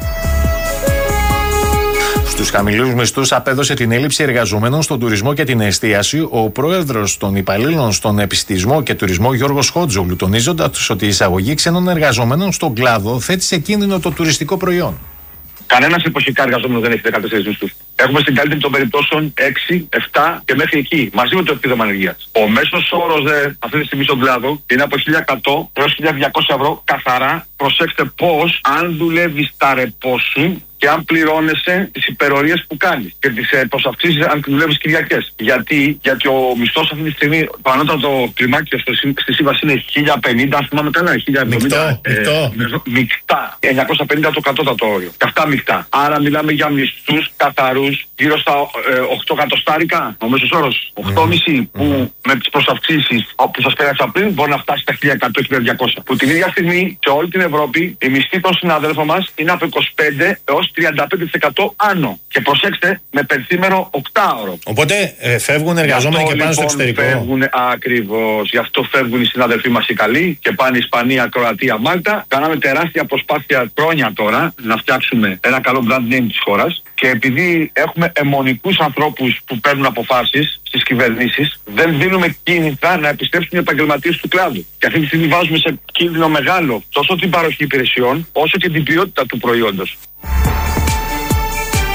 Στους χαμηλούς μισθούς απέδωσε την έλλειψη εργαζομένων στον τουρισμό και την εστίαση ο πρόεδρος των υπαλλήλων στον επιστησμό και τουρισμό Γιώργος Χότζογλου, τονίζοντας ότι η εισαγωγή ξένων εργαζομένων στον κλάδο θέτει σε κίνδυνο το τουριστικό προϊόν. Κανένας εποχικά εργαζόμενος δεν έχει 14 μισθούς. Έχουμε στην καλύτερη των περιπτώσεων 6, 7 και μέχρι εκεί, μαζί με το επίδομα ανεργίας. Ο μέσος όρος αυτή τη στιγμή στον κλάδο είναι από 1.100 έως 1.200 ευρώ καθαρά. Προσέξτε πώς, αν δουλεύεις τα ρεπό σου και αν πληρώνεσαι τις υπερορίες που κάνεις και τις προσαυξήσεις αν δουλεύεις Κυριακές. Γιατί ο μισθός αυτή τη στιγμή, το ανώτατο κλιμάκιο στη σύμβαση είναι 1.050, αν θυμάμαι καλά, 1.070. Μεικτά. 950 το κατώτατο όριο. Και αυτά μεικτά. Άρα μιλάμε για μισθούς καθαρούς γύρω στα 8 εκατοστάρικα. Ο μέσος όρος 8,5 που με τις προσαυξήσεις που σας πέρασα πριν μπορεί να φτάσει στα 1.100-1.200. Που την ίδια στιγμή σε όλη την Ευρώπη η μισθή των συναδέλφων μας είναι από 25 έως 35% άνω. Και προσέξτε, με πενθήμερο 8ωρο. Οπότε φεύγουν εργαζόμενοι και πάνε στο εξωτερικό. Ακριβώς. Γι' αυτό φεύγουν οι συναδελφοί μας οι καλοί και πάνε Ισπανία, Κροατία, Μάλτα. Κάναμε τεράστια προσπάθεια χρόνια τώρα να φτιάξουμε ένα καλό brand name της χώρας. Και επειδή έχουμε αιμονικούς ανθρώπους που παίρνουν αποφάσεις στις κυβερνήσεις, δεν δίνουμε κίνητρα να επιστρέψουν οι επαγγελματίες του κλάδου. Και αυτή τη στιγμή βάζουμε σε κίνδυνο μεγάλο τόσο την παροχή υπηρεσιών όσο και την ποιότητα του προϊόντος.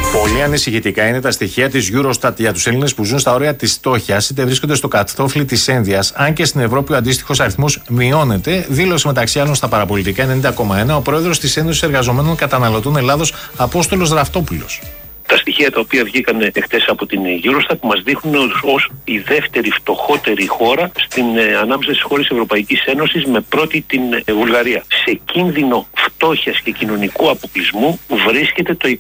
Πολύ ανησυχητικά είναι τα στοιχεία της Eurostat για τους Έλληνες που ζουν στα όρια της φτώχειας είτε βρίσκονται στο κατόφλι της ένδυας. Αν και στην Ευρώπη ο αντίστοιχος αριθμός μειώνεται, δήλωσε μεταξύ άλλων στα παραπολιτικά 90,1 ο πρόεδρος της Ένωσης Εργαζομένων Καταναλωτών Ελλάδος, Απόστολος Ραφτόπουλος. Τα στοιχεία τα οποία βγήκαν χτες από την Eurostat μας δείχνουν ως η δεύτερη φτωχότερη χώρα ανάμεσα στις χώρες Ευρωπαϊκής Ένωσης, με πρώτη την Βουλγαρία. Σε κίνδυνο φτώχειας και κοινωνικού αποκλεισμού βρίσκεται το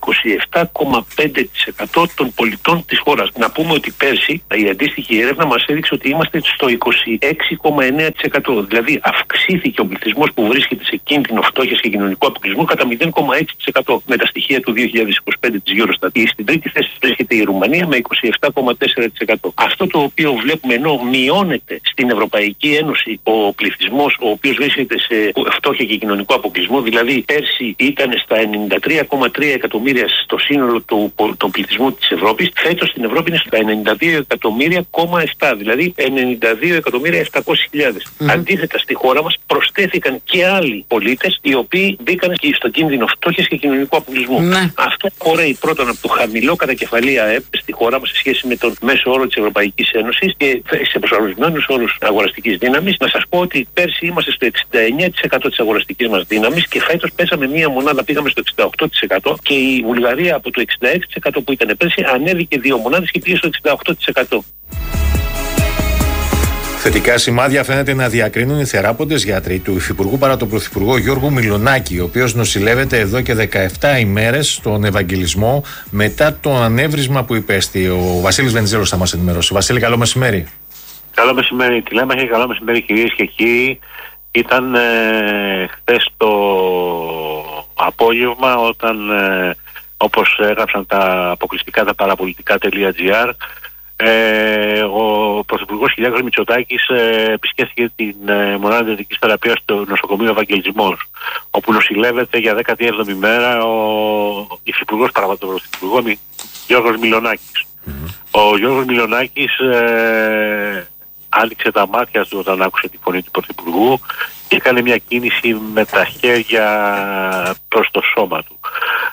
27,5% των πολιτών της χώρας. Να πούμε ότι πέρσι η αντίστοιχη έρευνα μας έδειξε ότι είμαστε στο 26,9%. Δηλαδή αυξήθηκε ο πληθυσμός που βρίσκεται σε κίνδυνο φτώχειας και κοινωνικού αποκλεισμού κατά 0,6% με τα στοιχεία του 2025 της Eurostat. Στην τρίτη θέση βρίσκεται η Ρουμανία με 27,4%. Αυτό το οποίο βλέπουμε, ενώ μειώνεται στην Ευρωπαϊκή Ένωση ο πληθυσμός ο οποίος βρίσκεται σε φτώχεια και κοινωνικό αποκλεισμό, δηλαδή πέρσι ήταν στα 93,3 εκατομμύρια στο σύνολο του πληθυσμού της Ευρώπης, φέτος στην Ευρώπη είναι στα 92 εκατομμύρια,7, δηλαδή 92.700.000. Αντίθετα, στη χώρα μας προσθέθηκαν και άλλοι πολίτες οι οποίοι μπήκαν στο κίνδυνο φτώχειας και κοινωνικού αποκλεισμού. Αυτό χωράει πρώτον από το χαμηλό κατακεφαλή ΑΕΠ στη χώρα μας σε σχέση με τον μέσο όρο της Ευρωπαϊκής Ένωσης και σε προσαρμοσμένους όρους αγοραστικής δύναμης. Να σας πω ότι πέρσι είμαστε στο 69% της αγοραστικής μας δύναμης και φέτος πέσαμε μία μονάδα, πήγαμε στο 68% και η Βουλγαρία από το 66% που ήταν πέρσι ανέβηκε 2 μονάδες και πήγε στο 68%. Θετικά σημάδια φαίνεται να διακρίνουν οι θεράποντες γιατροί του Υφυπουργού παρά τον Πρωθυπουργό Γιώργο Μιλονάκη, ο οποίος νοσηλεύεται εδώ και 17 ημέρες στον Ευαγγελισμό μετά το ανέβρισμα που υπέστη. Ο Βασίλης Βενιζέλος θα μας ενημερώσει. Βασίλη, καλό μεσημέρι. Καλό μεσημέρι, τηλέμαχε, καλό μεσημέρι κυρίες και κύριοι. Ήταν χθες το απόγευμα όταν, όπως έγραψαν τα αποκλειστικά τα παραπολιτικά.gr, ο Πρωθυπουργός Κυριάκος Μητσοτάκης επισκέφθηκε την μονάδα ιατρικής θεραπείας στο νοσοκομείο Ευαγγελισμός, όπου νοσηλεύεται για 17η μέρα ο Υφυπουργός παρά τον Πρωθυπουργό Γιώργος Μιλονάκης. Ο Γιώργος Μιλονάκης άνοιξε τα μάτια του όταν άκουσε τη φωνή του Πρωθυπουργού και έκανε μια κίνηση με τα χέρια προς το σώμα του.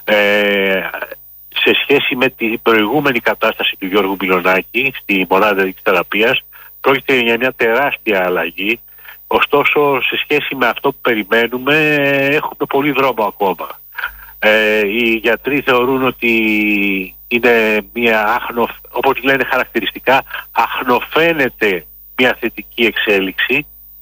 Σε σχέση με την προηγούμενη κατάσταση του Γιώργου Μιλονάκη στη μονάδα της θεραπείας, πρόκειται για μια τεράστια αλλαγή. Ωστόσο, σε σχέση με αυτό που περιμένουμε, έχουμε πολύ δρόμο ακόμα. Οι γιατροί θεωρούν ότι είναι μια όπως λένε χαρακτηριστικά, αχνοφαίνεται μια θετική εξέλιξη.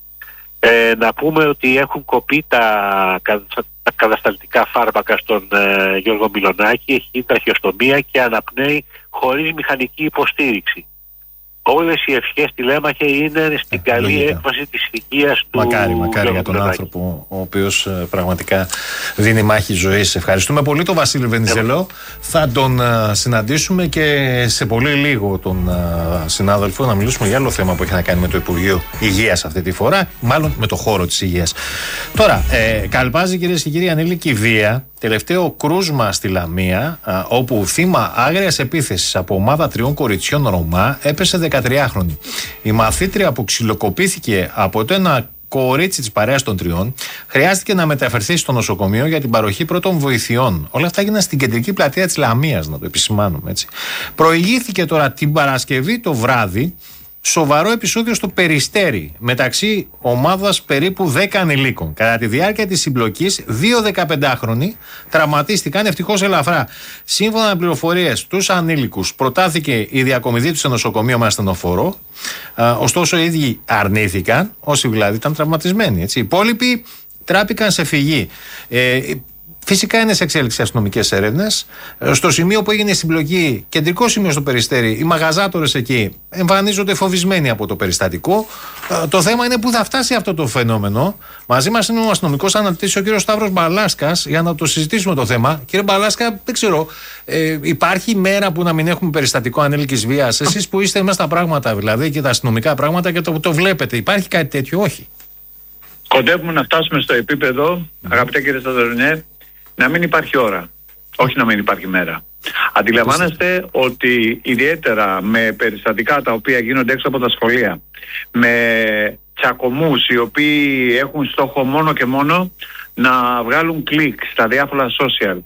Να πούμε ότι έχουν κοπεί τα κατασταλτικά φάρμακα στον Γιώργο Μιλονάκη, έχει τραχιοστομία και αναπνέει χωρίς μηχανική υποστήριξη. Όλες οι ευχές, τηλέμαχε, είναι στην καλή έκβαση της υγείας του. Μακάρι για τον άνθρωπο, ο οποίος πραγματικά δίνει μάχη ζωής. Ευχαριστούμε πολύ τον Βασίλη Βενιζέλο. Θα τον συναντήσουμε και σε πολύ λίγο τον συνάδελφο να μιλήσουμε για άλλο θέμα που έχει να κάνει με το Υπουργείο Υγείας αυτή τη φορά, μάλλον με το χώρο της υγείας. Τώρα, καλπάζει κυρίες και κύριοι ανήλικη βία. Τελευταίο κρούσμα στη Λαμία, όπου θύμα άγριας επίθεσης από ομάδα 3 κοριτσιών Ρωμά έπεσε 13χρονη. Η μαθήτρια που ξυλοκοπήθηκε από το ένα κορίτσι της παρέας των 3 χρειάστηκε να μεταφερθεί στο νοσοκομείο για την παροχή πρώτων βοηθειών. Όλα αυτά έγιναν στην κεντρική πλατεία της Λαμίας, να το επισημάνουμε έτσι. Προηγήθηκε τώρα την Παρασκευή το βράδυ σοβαρό επεισόδιο στο Περιστέρι μεταξύ ομάδας περίπου 10 ανηλίκων. Κατά τη διάρκεια της συμπλοκής, 2 15χρονοι τραυματίστηκαν ευτυχώς ελαφρά. Σύμφωνα με πληροφορίες στους ανήλικους, προτάθηκε η διακομιδή τους σε νοσοκομείο με ασθενοφόρο. Ωστόσο, οι ίδιοι αρνήθηκαν, όσοι δηλαδή ήταν τραυματισμένοι. Έτσι. Οι υπόλοιποι τράπηκαν σε φυγή. Φυσικά είναι σε εξέλιξη αστυνομικές έρευνες. Στο σημείο που έγινε η συμπλοκή, κεντρικό σημείο στο Περιστέρι, οι μαγαζάτορες εκεί εμφανίζονται φοβισμένοι από το περιστατικό. Το θέμα είναι πού θα φτάσει αυτό το φαινόμενο. Μαζί μας είναι ο αστυνομικός αναλυτής, ο κύριος Σταύρος Μπαλάσκας, για να το συζητήσουμε το θέμα. Κύριε Μπαλάσκα, δεν ξέρω, υπάρχει μέρα που να μην έχουμε περιστατικό ανήλικης βίας? Εσείς που είστε μέσα στα πράγματα, δηλαδή και τα αστυνομικά πράγματα και το βλέπετε, υπάρχει κάτι τέτοιο? Όχι. Κοντεύουμε να φτάσουμε στο επίπεδο, αγαπητέ κύριε Σταδωρινέ, να μην υπάρχει ώρα, όχι να μην υπάρχει μέρα. Αντιλαμβάνεστε ότι ιδιαίτερα με περιστατικά τα οποία γίνονται έξω από τα σχολεία, με τσακωμούς οι οποίοι έχουν στόχο μόνο και μόνο να βγάλουν κλικ στα διάφορα social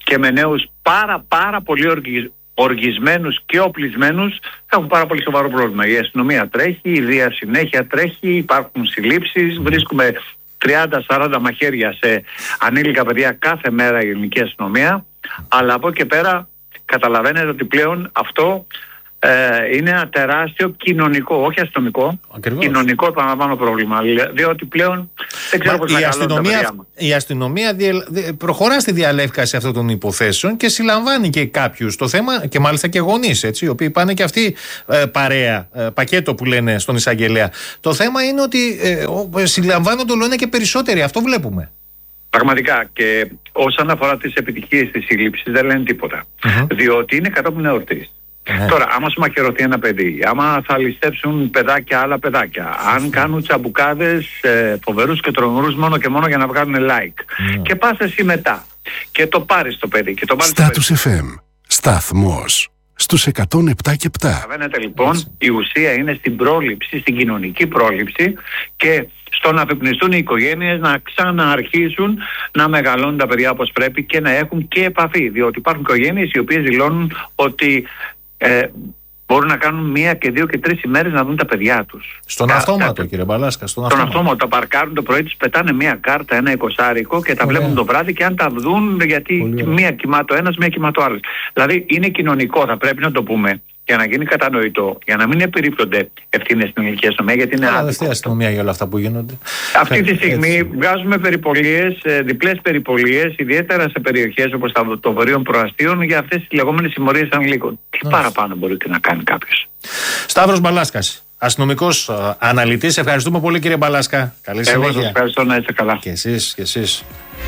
και με νέους πάρα πολύ οργισμένους και οπλισμένους, έχουν πάρα πολύ σοβαρό πρόβλημα. Η αστυνομία τρέχει, η Δία συνέχεια τρέχει, υπάρχουν συλλήψεις, βρίσκουμε 30-40 μαχαίρια σε ανήλικα παιδιά κάθε μέρα η ελληνική αστυνομία, αλλά από εκεί και πέρα καταλαβαίνετε ότι πλέον αυτό είναι ένα τεράστιο κοινωνικό, όχι αστυνομικό, κοινωνικό επαναλαμβάνω πρόβλημα. Διότι πλέον δεν ξέρω πώς να καλώνουν τα παιδιά μας. Η αστυνομία προχωρά στη διαλεύκαση αυτών των υποθέσεων και συλλαμβάνει και κάποιους στο θέμα, και μάλιστα και γονείς, έτσι, οι οποίοι πάνε και αυτοί παρέα, πακέτο που λένε στον εισαγγελέα. Το θέμα είναι ότι συλλαμβάνονται όλο ένα και περισσότεροι. Αυτό βλέπουμε. Πραγματικά, και όσον αφορά τις επιτυχίες της σύλληψης δεν λένε τίποτα. Διότι είναι κατόπιν εορτής. Τώρα, άμα σου μαχαιρωθεί ένα παιδί, άμα θα ληστέψουν παιδάκια άλλα παιδάκια, αν κάνουν τσαμπουκάδες φοβερούς και τρομερούς μόνο και μόνο για να βγάλουν like, και πας εσύ μετά και το πάρεις το παιδί και το βάλεις Status FM, σταθμός στους 107 και 7. Καταλαβαίνετε λοιπόν, η ουσία είναι στην πρόληψη, στην κοινωνική πρόληψη και στο να αφυπνιστούν οι οικογένειες να ξανααρχίσουν να μεγαλώνουν τα παιδιά όπως πρέπει και να έχουν και επαφή. Διότι υπάρχουν οικογένειες οι οποίες δηλώνουν ότι μπορούν να κάνουν 1 και 2 και 3 ημέρες να δουν τα παιδιά τους. Στον αυτόματο, κύριε Μπαλάσκα. Στον αυτόματο. Τα παρκάρουν το πρωί, τους πετάνε 1 κάρτα, 1 εικοσάρικο και τα βλέπουν το βράδυ, και αν τα δουν, γιατί 1 κοιμά το ένας, 1 κοιμά το άλλος. Δηλαδή είναι κοινωνικό, θα πρέπει να το πούμε, για να γίνει κατανοητό, για να μην επιρρύπτονται ευθύνες στην ελληνική αστυνομία, γιατί είναι άδικο. Δεν αστυνομία για όλα αυτά που γίνονται. Αυτή τη στιγμή βγάζουμε περιπολίες, διπλές περιπολίες, ιδιαίτερα σε περιοχές όπως των βορείων προαστίων, για αυτές τις λεγόμενες συμμορίες ανηλίκων. Τι παραπάνω μπορεί και να κάνει κάποιος. Σταύρος Μπαλάσκας, αστυνομικός αναλυτής. Ευχαριστούμε πολύ, κύριε Μπαλάσκα. Καλή συνέχεια. Εγώ σας ευχαριστώ, να είστε καλά. Και εσείς.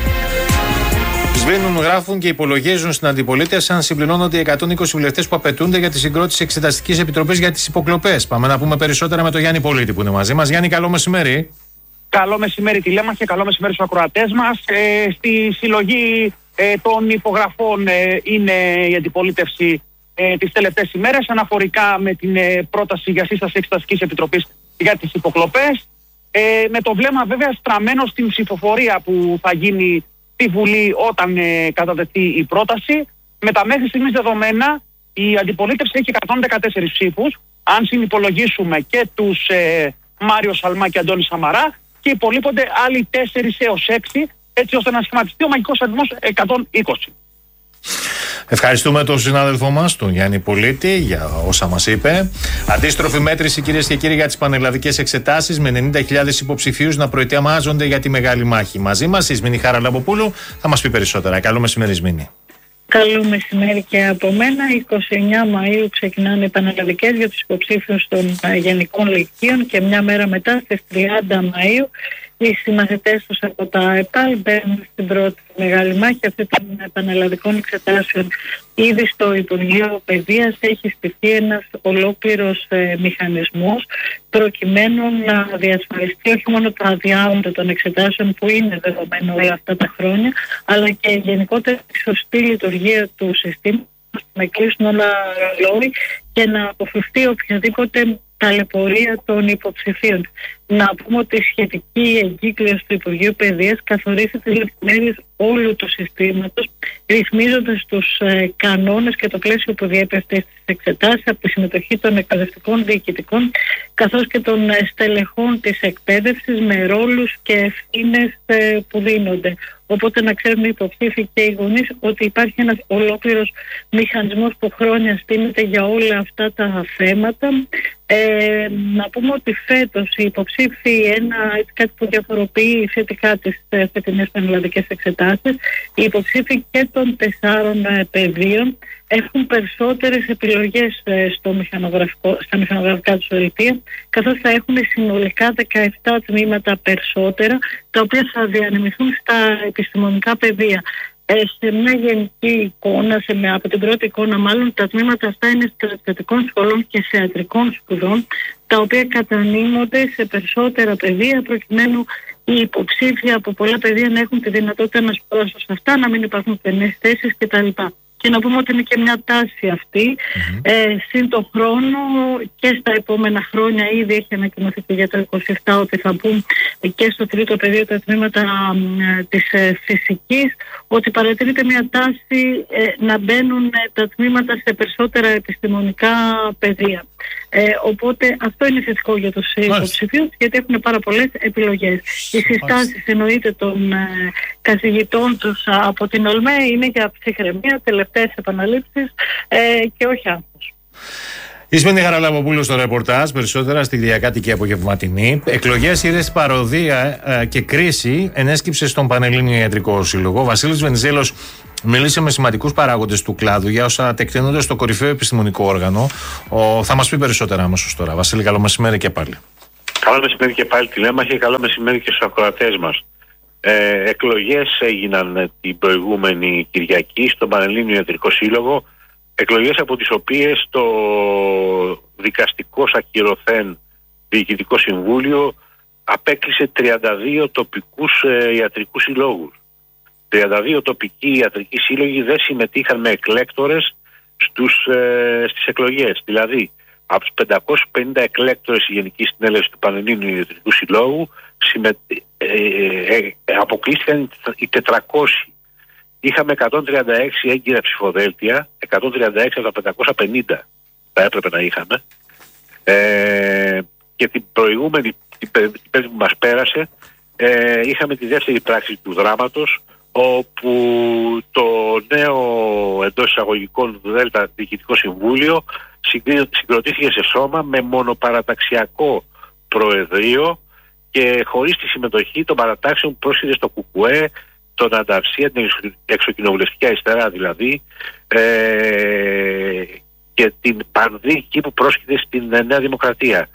Σβήνουν, γράφουν και υπολογίζουν στην αντιπολίτευση αν συμπληρώνονται οι 120 βουλευτές που απαιτούνται για τη συγκρότηση Εξεταστικής Επιτροπής για τις υποκλοπές. Πάμε να πούμε περισσότερα με τον Γιάννη Πολίτη που είναι μαζί μας. Γιάννη, καλό μεσημέρι. Καλό μεσημέρι, τηλέμαχε, καλό μεσημέρι στους ακροατές μας. Στη συλλογή των υπογραφών είναι η αντιπολίτευση τις τελευταίες ημέρες, αναφορικά με την πρόταση για σύσταση Εξεταστικής Επιτροπής για τις υποκλοπές. Με το βλέμμα βέβαια στραμμένο στην ψηφοφορία που θα γίνει στη Βουλή όταν κατατεθεί η πρόταση. Με τα μέχρι στιγμής δεδομένα, η αντιπολίτευση έχει 114 ψήφους, αν συνυπολογίσουμε και τους Μάριο Σαλμά και Αντώνη Σαμαρά, και υπολείπονται άλλοι 4 έως 6, έτσι ώστε να σχηματιστεί ο μαγικός αριθμός 120. Ευχαριστούμε τον συνάδελφό μας, τον Γιάννη Πολίτη, για όσα μας είπε. Αντίστροφη μέτρηση, κυρίες και κύριοι, για τις πανελλαδικές εξετάσεις, με 90.000 υποψηφίους να προετοιμάζονται για τη μεγάλη μάχη. Μαζί μας η Ισμήνη Χαραλαμποπούλου θα μας πει περισσότερα. Καλό μεσημέρι, Ισμήνη. Καλό μεσημέρι και από μένα. 29 Μαΐου ξεκινάνε οι πανελλαδικές για τους υποψήφιους των γενικών λυκείων και μια μέρα μετά, στις 30 Μαΐου, οι συμμαθητές τους από τα ΕΠΑΛ μπαίνουν στην πρώτη μεγάλη μάχη αυτή των πανελλαδικών εξετάσεων. Ήδη στο Υπουργείο Παιδείας έχει στηθεί ένας ολόκληρος μηχανισμός προκειμένου να διασφαλιστεί όχι μόνο το αδιάοντο των εξετάσεων που είναι δεδομένο όλα αυτά τα χρόνια, αλλά και γενικότερα η σωστή λειτουργία του συστήματος, να κλείσουν όλα ρολόι και να αποφευθεί οποιαδήποτε ταλαιπωρία των υποψηφίων. Να πούμε ότι η σχετική εγκύκλωση του Υπουργείου Παιδείας καθορίζει τις λεπτομέρειες όλου του συστήματος, ρυθμίζοντας τους κανόνες και το πλαίσιο που διέπει αυτές τις εξετάσεις, από τη συμμετοχή των εκπαιδευτικών διοικητικών καθώς και των στελεχών της εκπαίδευσης, με ρόλους και ευθύνες που δίνονται. Οπότε να ξέρουν οι υποψήφοι και οι γονείς ότι υπάρχει ένας ολόκληρος μηχανισμός που χρόνια στείνεται για όλα αυτά τα θέματα. Να πούμε ότι φέτος οι υποψήφοι, κάτι που διαφοροποιεί σχετικά τις φετινές πανελλαδικές εξετάσεις, οι υποψήφοι και των 4 πεδίων έχουν περισσότερες επιλογές στα μηχανογραφικά τους δελτία, καθώς θα έχουν συνολικά 17 τμήματα περισσότερα, τα οποία θα διανεμηθούν στα επιστημονικά πεδία. Σε μια γενική εικόνα, από την πρώτη εικόνα μάλλον, τα τμήματα αυτά είναι στρατιωτικών σχολών και θεατρικών σπουδών, τα οποία κατανείμονται σε περισσότερα πεδία, προκειμένου οι υποψήφοι από πολλά πεδία να έχουν τη δυνατότητα να σπουδάσουν σε αυτά, να μην υπάρχουν κενές θέσεις κτλ. και να πούμε ότι είναι και μια τάση αυτή. Συν το χρόνο και στα επόμενα χρόνια ήδη έχει ανακοινωθεί για το 27 ότι θα μπουν και στο τρίτο πεδίο τα τμήματα της φυσικής, ότι παρατηρείται μια τάση να μπαίνουν τα τμήματα σε περισσότερα επιστημονικά πεδία. Οπότε αυτό είναι θετικό για τους υποψηφίους, γιατί έχουν πάρα πολλές επιλογές. Οι συστάσεις εννοείται των καθηγητών τους από την ΟΛΜΕ είναι για ψυχραιμία, τελευταίες επαναλήψεις και όχι άγχος. Ισμήνη Χαραλαμποπούλου στο ρεπορτάζ, περισσότερα στη διακάτοικη απογευματινή. Εκλογές, ήρες, παροδία και κρίση ενέσκυψε στον Πανελλήνιο Ιατρικό Σύλλογο. Ο Βασίλης Βενιζέλος μίλησε με σημαντικούς παράγοντες του κλάδου για όσα τεκταίνονται στο κορυφαίο επιστημονικό όργανο. Θα μας πει περισσότερα αμέσως τώρα. Βασίλη, καλό μεσημέρι και πάλι. Καλό μεσημέρι και πάλι, τηλέμαχε. Καλό μεσημέρι και στους ακροατές μας. Εκλογές έγιναν την προηγούμενη Κυριακή στον Πανελλήνιο Ιατρικό Σύλλογο. Εκλογές από τις οποίες το δικαστικός ακυρωθέν Διοικητικό Συμβούλιο απέκλεισε 32 τοπικούς ιατρικούς συλλόγους. 32 τοπικοί ιατρικοί σύλλογοι δεν συμμετείχαν με εκλέκτορες στις εκλογές. Δηλαδή, από τους 550 εκλέκτορες η Γενική Συνέλευση του Πανελλήνιου Ιατρικού Συλλόγου αποκλείστηκαν οι 400. Είχαμε 136 έγκυρα ψηφοδέλτια, 136 από τα 550 θα έπρεπε να είχαμε. Και την προηγούμενη, την πέμπτη που μας πέρασε, είχαμε τη δεύτερη πράξη του δράματος, όπου το νέο εντός εισαγωγικών ΔΕΛΤΑ Διοικητικό Συμβούλιο συγκροτήθηκε σε σώμα με μονοπαραταξιακό προεδρείο και χωρίς τη συμμετοχή των παρατάξεων που πρόσχεται στο ΚΚΕ, τον Ανταρσία, την εξοκοινοβουλευτική αριστερά δηλαδή, και την Πανδίκη που πρόσχεται στην Νέα Δημοκρατία.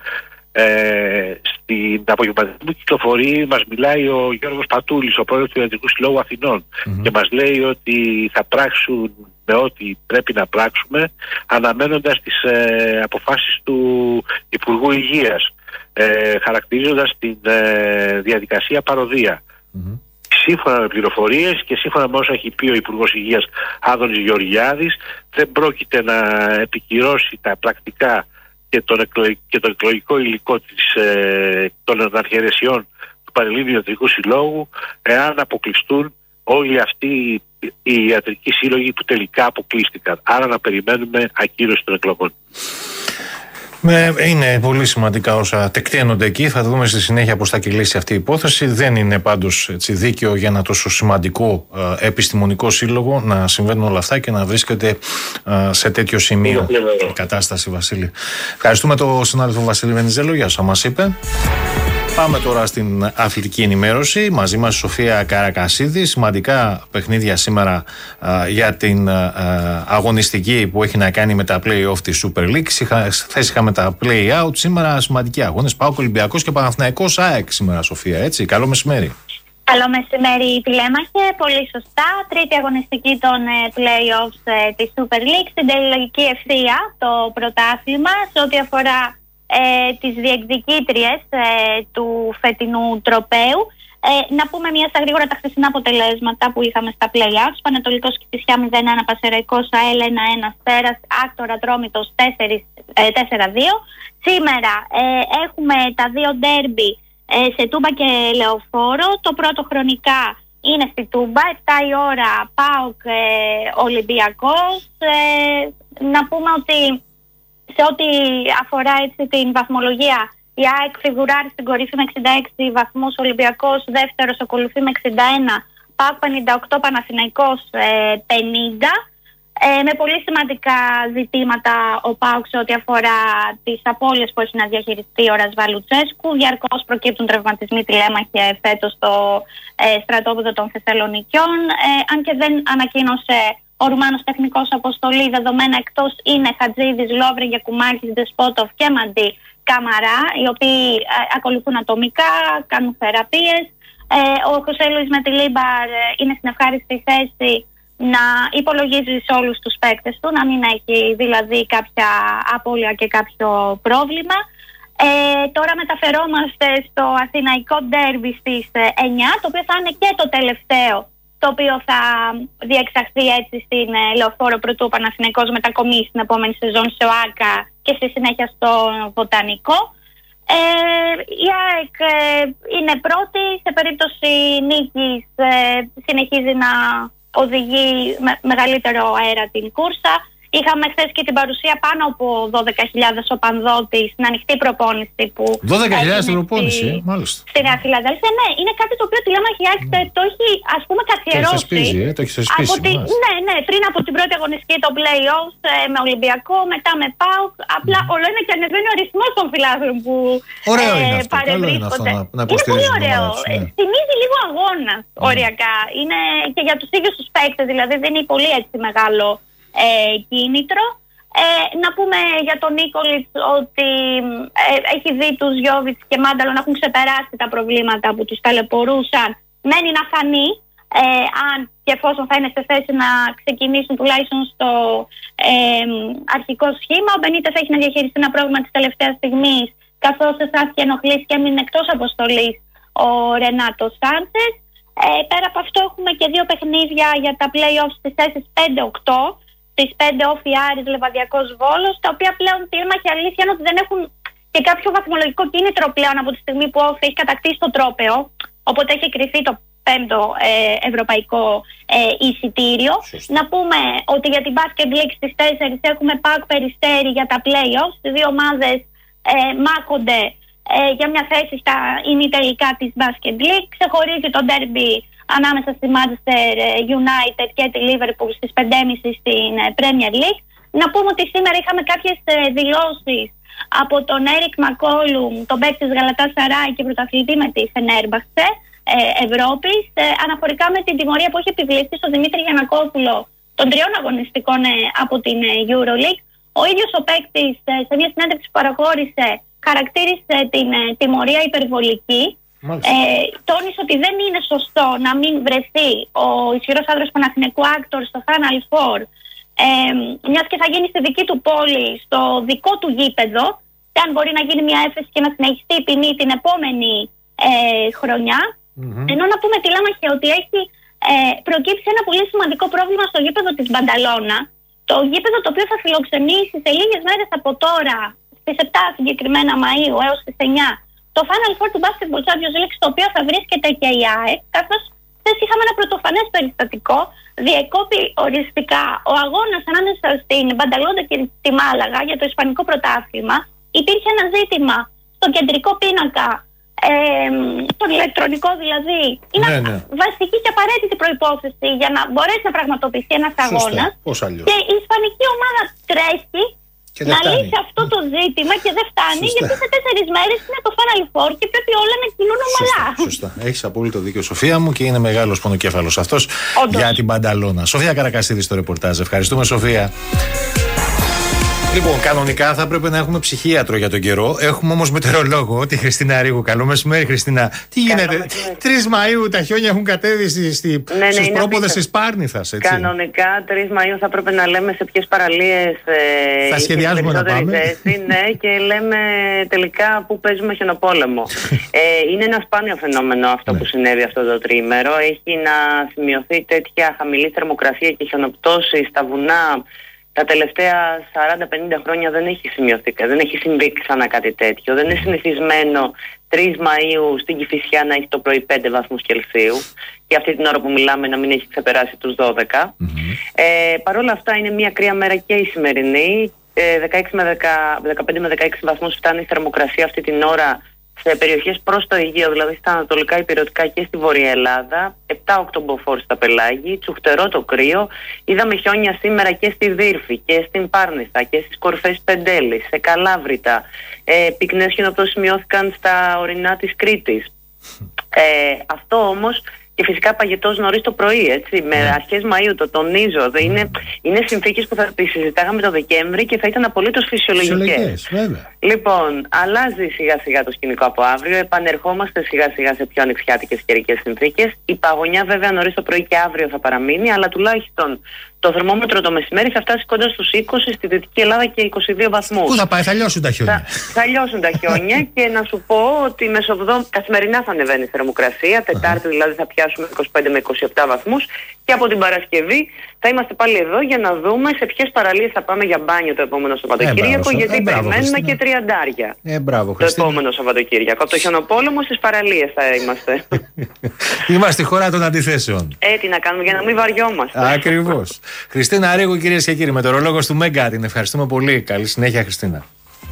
Στην απογευματινή κυκλοφορία μας μιλάει ο Γιώργος Πατούλης, ο πρόεδρος του Ιατρικού Συλλόγου Αθηνών, και μας λέει ότι θα πράξουν με ό,τι πρέπει να πράξουμε, αναμένοντας τις αποφάσεις του Υπουργού Υγείας, χαρακτηρίζοντας την διαδικασία παροδία. Σύμφωνα με πληροφορίες και σύμφωνα με όσα έχει πει ο Υπουργός Υγείας Άδωνης Γεωργιάδης, δεν πρόκειται να επικυρώσει τα πρακτικά και το εκλογικό υλικό των αρχαιρεσιών του Πανελλήνιου Ιατρικού Συλλόγου, εάν αποκλειστούν όλοι αυτοί οι ιατρικοί σύλλογοι που τελικά αποκλείστηκαν. Άρα να περιμένουμε ακύρωση των εκλογών. Είναι πολύ σημαντικά όσα τεκταίνονται εκεί. Θα δούμε στη συνέχεια πώς θα κυλήσει αυτή η υπόθεση. Δεν είναι πάντως δίκαιο για ένα τόσο σημαντικό επιστημονικό σύλλογο να συμβαίνουν όλα αυτά και να βρίσκεται σε τέτοιο σημείο η κατάσταση, Βασίλη. Ευχαριστούμε τον συνάδελφο Βασίλη Βενιζέλο για όσα μας είπε. Πάμε τώρα στην αθλητική ενημέρωση. Μαζί μας η Σοφία Καρακασίδη. Σημαντικά παιχνίδια σήμερα για την αγωνιστική που έχει να κάνει με τα play-off της Super League. Χθες είχαμε τα play-out. Σήμερα σημαντικοί αγώνες. ΠΑΟΚ, Ολυμπιακός και Παναθηναϊκός ΑΕΚ σήμερα, Σοφία. Έτσι. Καλό μεσημέρι. Καλό μεσημέρι, τηλέμαχε. Πολύ σωστά. Τρίτη αγωνιστική των play-offs της Super League. Στην τελική ευθεία το πρωτάθλημα σε ό,τι αφορά τις διεκδικήτριες του φετινού τροπαίου. Να πούμε μια στα γρήγορα τα χθεσινά αποτελέσματα που είχαμε στα play-offs. Πανετολικός Κηφισιά 0-1, Πασεραϊκός ΑΕΛ 1-1, Στέρας Άκτορα Ατρόμητος 4-2. Σήμερα έχουμε τα δύο ντέρμπι σε Τούμπα και Λεωφόρο. Το πρώτο χρονικά είναι στη Τούμπα, 7 η ώρα ΠΑΟΚ Ολυμπιακός. Να πούμε ότι σε ό,τι αφορά έτσι την βαθμολογία, η ΑΕΚ φιγουράρει στην κορυφή με 66 βαθμούς, Ολυμπιακός δεύτερος ακολουθεί με 61, ΠΑΟΚ 58, Παναθηναϊκός 50. Με πολύ σημαντικά ζητήματα ο ΠΑΟΚ σε ό,τι αφορά τις απώλειες που έχει να διαχειριστεί ο Ρασβάλ Λουτσέσκου. Διαρκώς προκύπτουν τραυματισμοί, τηλέμαχε φέτος στο στρατόπεδο των Θεσσαλονικιών. Αν και δεν ανακοίνωσε ο Ρουμάνος τεχνικός αποστολή, δεδομένα εκτός είναι Χατζίδης, Λόβρη, Γιακουμάκης, Ντεσπότοφ και Μαντί Καμαρά, οι οποίοι ακολουθούν ατομικά, κάνουν θεραπείες. Ο Χωσέ Λουίς Μετιλίμπαρ είναι στην ευχάριστη θέση να υπολογίζει σε όλους τους παίκτες του, να μην έχει δηλαδή κάποια απώλεια και κάποιο πρόβλημα. Τώρα μεταφερόμαστε στο αθηναϊκό ντέρμπι στις 9, το οποίο θα είναι και το τελευταίο το οποίο θα διεξαχθεί έτσι στην Λεωφόρο πρωτού ο Παναθηναϊκός μετακομίσει στην επόμενη σεζόν σε ΟΑΚΑ και στη συνέχεια στο Βοτανικό. Η ΑΕΚ είναι πρώτη, σε περίπτωση νίκης συνεχίζει να οδηγεί με μεγαλύτερο αέρα την κούρσα. Είχαμε χθες και την παρουσία πάνω από 12.000 οπανδότης στην ανοιχτή προπόνηση που... 12.000 στην προπόνηση, μάλιστα. Στη Νέα Φιλαδέλφια, ναι, είναι κάτι το οποίο τη Λέμαχη ΑΕΚ το έχει ας πούμε καθιερώσει. Το έχει θεσπίσει. Ναι, πριν από την πρώτη αγωνιστική το play-offs με Ολυμπιακό, μετά με ΠΑΟΚ. Απλά όλο είναι και ανεβαίνει ο αριθμός των φιλάθλων που παρευρίσκονται. Είναι πολύ ωραίο. Θυμίζει λίγο αγώνα οριακά. Είναι και για τους ίδιους τους παίκτες, δηλαδή δεν είναι πολύ έτσι μεγάλο κίνητρο. Να πούμε για τον Νίκολιτς ότι έχει δει τους Γιώβιτς και Μάνταλο να έχουν ξεπεράσει τα προβλήματα που τους ταλαιπωρούσαν. Μένει να φανεί αν και εφόσον θα είναι σε θέση να ξεκινήσουν τουλάχιστον στο αρχικό σχήμα. Ο Μπενίτες έχει να διαχειριστεί ένα πρόβλημα της τελευταίας στιγμής, καθώς αισθάνθηκε ενοχλήσει και έμεινε εκτός αποστολής ο Ρενάτο Σάντσες. Πέρα από αυτό έχουμε και δύο παιχνίδια για τα play-offs στις θέσεις 5-8. Στις 5 όφι Άρης, Λεβαδιακός Βόλος, τα οποία πλέον η αλήθεια είναι ότι δεν έχουν και κάποιο βαθμολογικό κίνητρο πλέον από τη στιγμή που όφι έχει κατακτήσει το τρόπαιο, οπότε έχει κρυφθεί το 5ο ευρωπαϊκό εισιτήριο. Να πούμε ότι για την Basket League στις 4 έχουμε ΠΑΟΚ Περιστέρι για τα play-offs. Οι δύο ομάδες μάχονται για μια θέση στα ημιτελικά της Basket League. Ξεχωρίζει το derby ανάμεσα στη Manchester United και τη Liverpool στις 5.30 στην Premier League. Να πούμε ότι σήμερα είχαμε κάποιες δηλώσεις από τον Έρικ Μακόλουμ, τον παίκτη της Γαλατάσαράι και πρωταθλητή με τη Φενέρμπαχτσε Ευρώπης, αναφορικά με την τιμωρία που έχει επιβληθεί στον Δημήτρη Γιαννακόπουλο των 3 αγωνιστικών από την EuroLeague. Ο ίδιος ο παίκτης σε μια συνέντευξη που παραχώρησε χαρακτήρισε την τιμωρία υπερβολική. Τόνισε ότι δεν είναι σωστό να μην βρεθεί ο ισχυρός άντρας Παναθηναϊκού Άκτορ στο Final Four, μιας και θα γίνει στη δική του πόλη, στο δικό του γήπεδο, και αν μπορεί να γίνει μια έφεση και να συνεχιστεί η ποινή την επόμενη χρονιά. Ενώ να πούμε τη Λέμαχη ότι έχει προκύψει ένα πολύ σημαντικό πρόβλημα στο γήπεδο της Μπανταλώνα, το γήπεδο το οποίο θα φιλοξενήσει σε λίγες μέρες από τώρα, στις 7 συγκεκριμένα Μαΐου έως τις 9, το Final Four του Basketball Champions League, στο οποίο θα βρίσκεται και η ΑΕΚ, καθώς χθες είχαμε ένα πρωτοφανές περιστατικό. Διεκόπη οριστικά ο αγώνας ανάμεσα στην Μπανταλόντα και τη Μάλαγα για το Ισπανικό πρωτάθλημα. Υπήρχε ένα ζήτημα στο κεντρικό πίνακα, τον ηλεκτρονικό δηλαδή. Είναι βασική και απαραίτητη προϋπόθεση για να μπορέσει να πραγματοποιηθεί ένας αγώνας. Και η Ισπανική ομάδα τρέχει να λύσει αυτό το ζήτημα και δεν φτάνει, γιατί σε 4 μέρες είναι το Final Four και πρέπει όλα να κινούν ομαλά. Σωστά. Έχεις απόλυτο δίκιο, Σοφία μου, και είναι μεγάλος πονοκέφαλος αυτός για την Μπανταλώνα. Σοφία Καρακασίδη στο ρεπορτάζ. Ευχαριστούμε, Σοφία. Λοιπόν, κανονικά θα έπρεπε να έχουμε ψυχίατρο για τον καιρό. Έχουμε όμως μετεωρολόγο, τη Χριστίνα Ρίγου. Καλό μεσημέρι, Χριστίνα. Τι γίνεται, 3 Μαΐου τα χιόνια έχουν κατέβει στους πρόποδες της Πάρνηθας, έτσι. Κανονικά 3 Μαΐου θα έπρεπε να λέμε σε ποιες παραλίες θα σχεδιάζουμε να πάμε. Ναι, και λέμε τελικά πού παίζουμε χιονοπόλεμο. Είναι ένα σπάνιο φαινόμενο αυτό που συνέβη αυτό το τριήμερο. Έχει να σημειωθεί τέτοια χαμηλή θερμοκρασία και χιονοπτώση στα βουνά. Τα τελευταία 40-50 χρόνια δεν έχει σημειωθεί, δεν έχει συμβεί ξανά κάτι τέτοιο. Δεν είναι συνηθισμένο 3 Μαΐου στην Κηφισιά να έχει το πρωί 5 βαθμούς Κελσίου και αυτή την ώρα που μιλάμε να μην έχει ξεπεράσει τους 12. Παρ' όλα αυτά είναι μια κρύα μέρα και η σημερινή. 15 με 16 βαθμούς φτάνει η θερμοκρασία αυτή την ώρα σε περιοχές προς το Αιγαίο, δηλαδή στα ανατολικά ηπειρωτικά και στη Βορεια Ελλάδα. 7 οκτωμποφόρ στα Πελάγη, τσουχτερό το κρύο. Είδαμε χιόνια σήμερα και στη Δύρφη και στην Πάρνηθα και στις κορυφές Πεντέλης, σε Καλάβρητα. Πυκνές χιονοπτώσεις σημειώθηκαν στα ορεινά της Κρήτης. Αυτό όμως και φυσικά παγετός νωρίς το πρωί, έτσι, με αρχές Μαΐου, το τονίζω. Είναι συνθήκες που θα τις συζητάγαμε το Δεκέμβρη και θα ήταν απολύτως φυσιολογικές. Λοιπόν, αλλάζει σιγά σιγά το σκηνικό από αύριο, επανερχόμαστε σιγά σιγά σε πιο ανοιξιάτικες καιρικές συνθήκες. Η παγωνιά βέβαια νωρίς το πρωί και αύριο θα παραμείνει, αλλά τουλάχιστον Το θερμόμετρο το μεσημέρι θα φτάσει κοντά στους 20 στη Δυτική Ελλάδα και 22 βαθμούς. Πού θα πάει, θα λιώσουν τα χιόνια. Θα λιώσουν τα χιόνια και να σου πω ότι καθημερινά θα ανεβαίνει η θερμοκρασία. Τετάρτη δηλαδή θα πιάσουμε 25 με 27 βαθμούς και από την Παρασκευή θα είμαστε πάλι εδώ για να δούμε σε ποιες παραλίες θα πάμε για μπάνιο το επόμενο Σαββατοκύριακο. Γιατί περιμένουμε και 30. Το επόμενο Σαββατοκύριακο. Από το χιονοπόλεμο στις παραλίες θα είμαστε. Είμαστε η χώρα των αντιθέσεων. Τι να κάνουμε για να μην βαριόμαστε. Ακριβώς. Χριστίνα Ρίγου, κυρίες και κύριοι, μετεωρολόγος του Μέγκα. Την ευχαριστούμε πολύ. Καλή συνέχεια, Χριστίνα.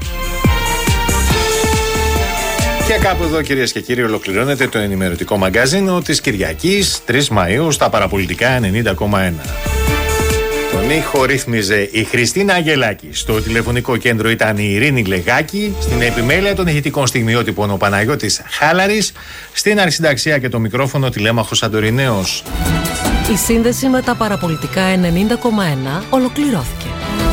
Και κάπου εδώ, κυρίες και κύριοι, ολοκληρώνεται το ενημερωτικό μαγκάζινο της Κυριακής 3 Μαΐου στα παραπολιτικά 90,1. Τον ήχο ρύθμιζε η Χριστίνα Αγγελάκη. Στο τηλεφωνικό κέντρο ήταν η Ειρήνη Λεγάκη. Στην επιμέλεια των ηχητικών στιγμιότυπων ο Παναγιώτης Χάλαρης. Στην αρχισυνταξία και το μικρόφωνο τηλέμαχος Αντορινέος. Η σύνδεση με τα παραπολιτικά 90,1 ολοκληρώθηκε.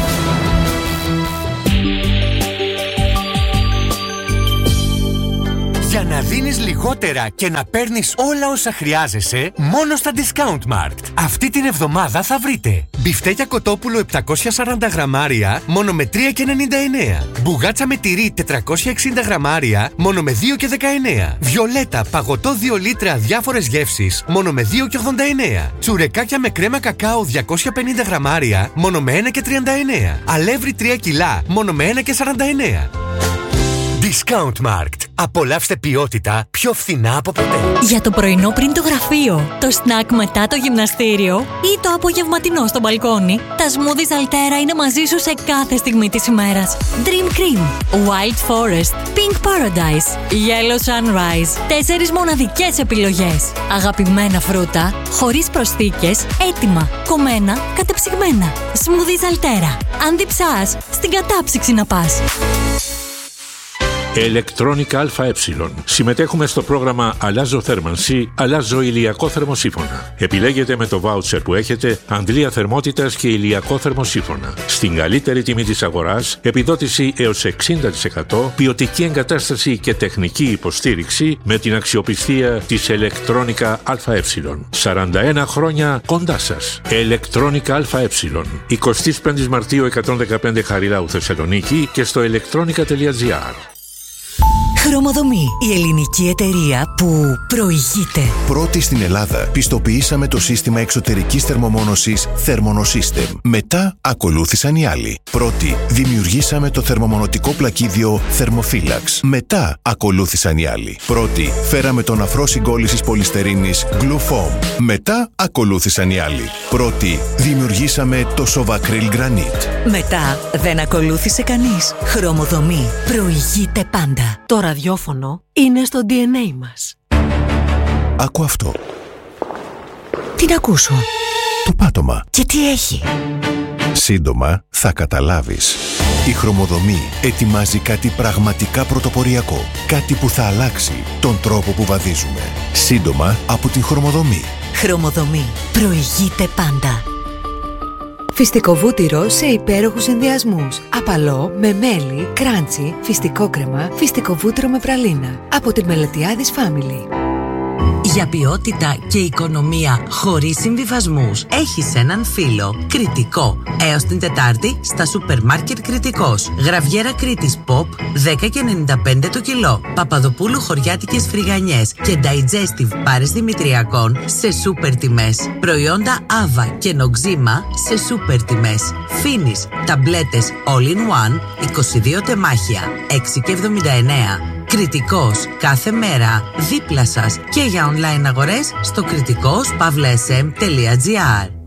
Για να δίνεις λιγότερα και να παίρνεις όλα όσα χρειάζεσαι, μόνο στα Discountmarkt. Αυτή την εβδομάδα θα βρείτε μπιφτέκια κοτόπουλο 740 γραμμάρια, μόνο με 3,99. Μπουγάτσα με τυρί 460 γραμμάρια, μόνο με 2,19. Βιολέτα παγωτό 2 λίτρα διάφορες γεύσεις, μόνο με 2,89. Τσουρεκάκια με κρέμα κακάο 250 γραμμάρια, μόνο με 1,39. Αλεύρι 3 κιλά, μόνο με 1,49. Discountmarkt. Απολαύστε ποιότητα πιο φθηνά από ποτέ. Για το πρωινό πριν το γραφείο, το σνακ μετά το γυμναστήριο ή το απογευματινό στο μπαλκόνι, τα smoothies Altera είναι μαζί σου σε κάθε στιγμή της ημέρας. Dream Cream, Wild Forest, Pink Paradise, Yellow Sunrise. 4 μοναδικές επιλογές. Αγαπημένα φρούτα, χωρίς προσθήκες, έτοιμα, κομμένα, κατεψυγμένα. Smoothies Altera. Αν διψάς, στην κατάψυξη να πας. Electronica ΑΕ. Συμμετέχουμε στο πρόγραμμα Αλλάζω θέρμανση, αλλάζω ηλιακό θερμοσύφωνα. Επιλέγετε με το βάουτσερ που έχετε αντλία θερμότητας και ηλιακό θερμοσύφωνα. Στην καλύτερη τιμή της αγοράς, επιδότηση έως 60%, ποιοτική εγκατάσταση και τεχνική υποστήριξη με την αξιοπιστία της Electronica ΑΕ. 41 χρόνια κοντά σας. Electronica ΑΕ. 25 Μαρτίου 115 Χαριλάου Θεσσαλονίκη και στο electronica.gr. Χρωμοδομή, η ελληνική εταιρεία που προηγείται. Πρώτη στην Ελλάδα πιστοποιήσαμε το σύστημα εξωτερικής θερμομόνωσης Thermonosystem. Μετά ακολούθησαν οι άλλοι. Πρώτη δημιουργήσαμε το θερμομονωτικό πλακίδιο Thermophilax. Μετά ακολούθησαν οι άλλοι. Πρώτη φέραμε τον αφρό συγκόλλησης πολυστερίνης Glufoam. Μετά ακολούθησαν οι άλλοι. Πρώτη δημιουργήσαμε το Sovacryl Granite. Μετά δεν ακολούθησε κανείς. Χρωμοδομή, προηγείται πάντα. Το ραδιόφωνο είναι στο DNA μας. Άκου αυτό. Τι να ακούσω? Το πάτωμα. Και τι έχει? Σύντομα θα καταλάβεις. Η Χρωμοδομή ετοιμάζει κάτι πραγματικά πρωτοποριακό. Κάτι που θα αλλάξει τον τρόπο που βαδίζουμε. Σύντομα από την Χρωμοδομή. Χρωμοδομή, προηγείται πάντα. Φυστικό βούτυρο σε υπέροχους συνδυασμούς. Απαλό, με μέλι, κράντσι, φυστικό κρεμά, φυστικό βούτυρο με πραλίνα. Από την Μελετιάδης Family. Για ποιότητα και οικονομία χωρίς συμβιβασμούς, έχεις έναν φίλο. Κρητικό. Έως την Τετάρτη στα σούπερ μάρκετ Κρητικός. Γραβιέρα Κρήτης Pop 10,95 το κιλό. Παπαδοπούλου χωριάτικες φρυγανιές και digestive πάρες Δημητριακών σε σούπερ τιμές. Προϊόντα Άβα και Νοξίμα σε σούπερ τιμές. Φίνις ταμπλέτες All in One 22 τεμάχια 6,79. Κρητικός, κάθε μέρα, δίπλα σας και για online αγορές στο κρητικός.sm.gr.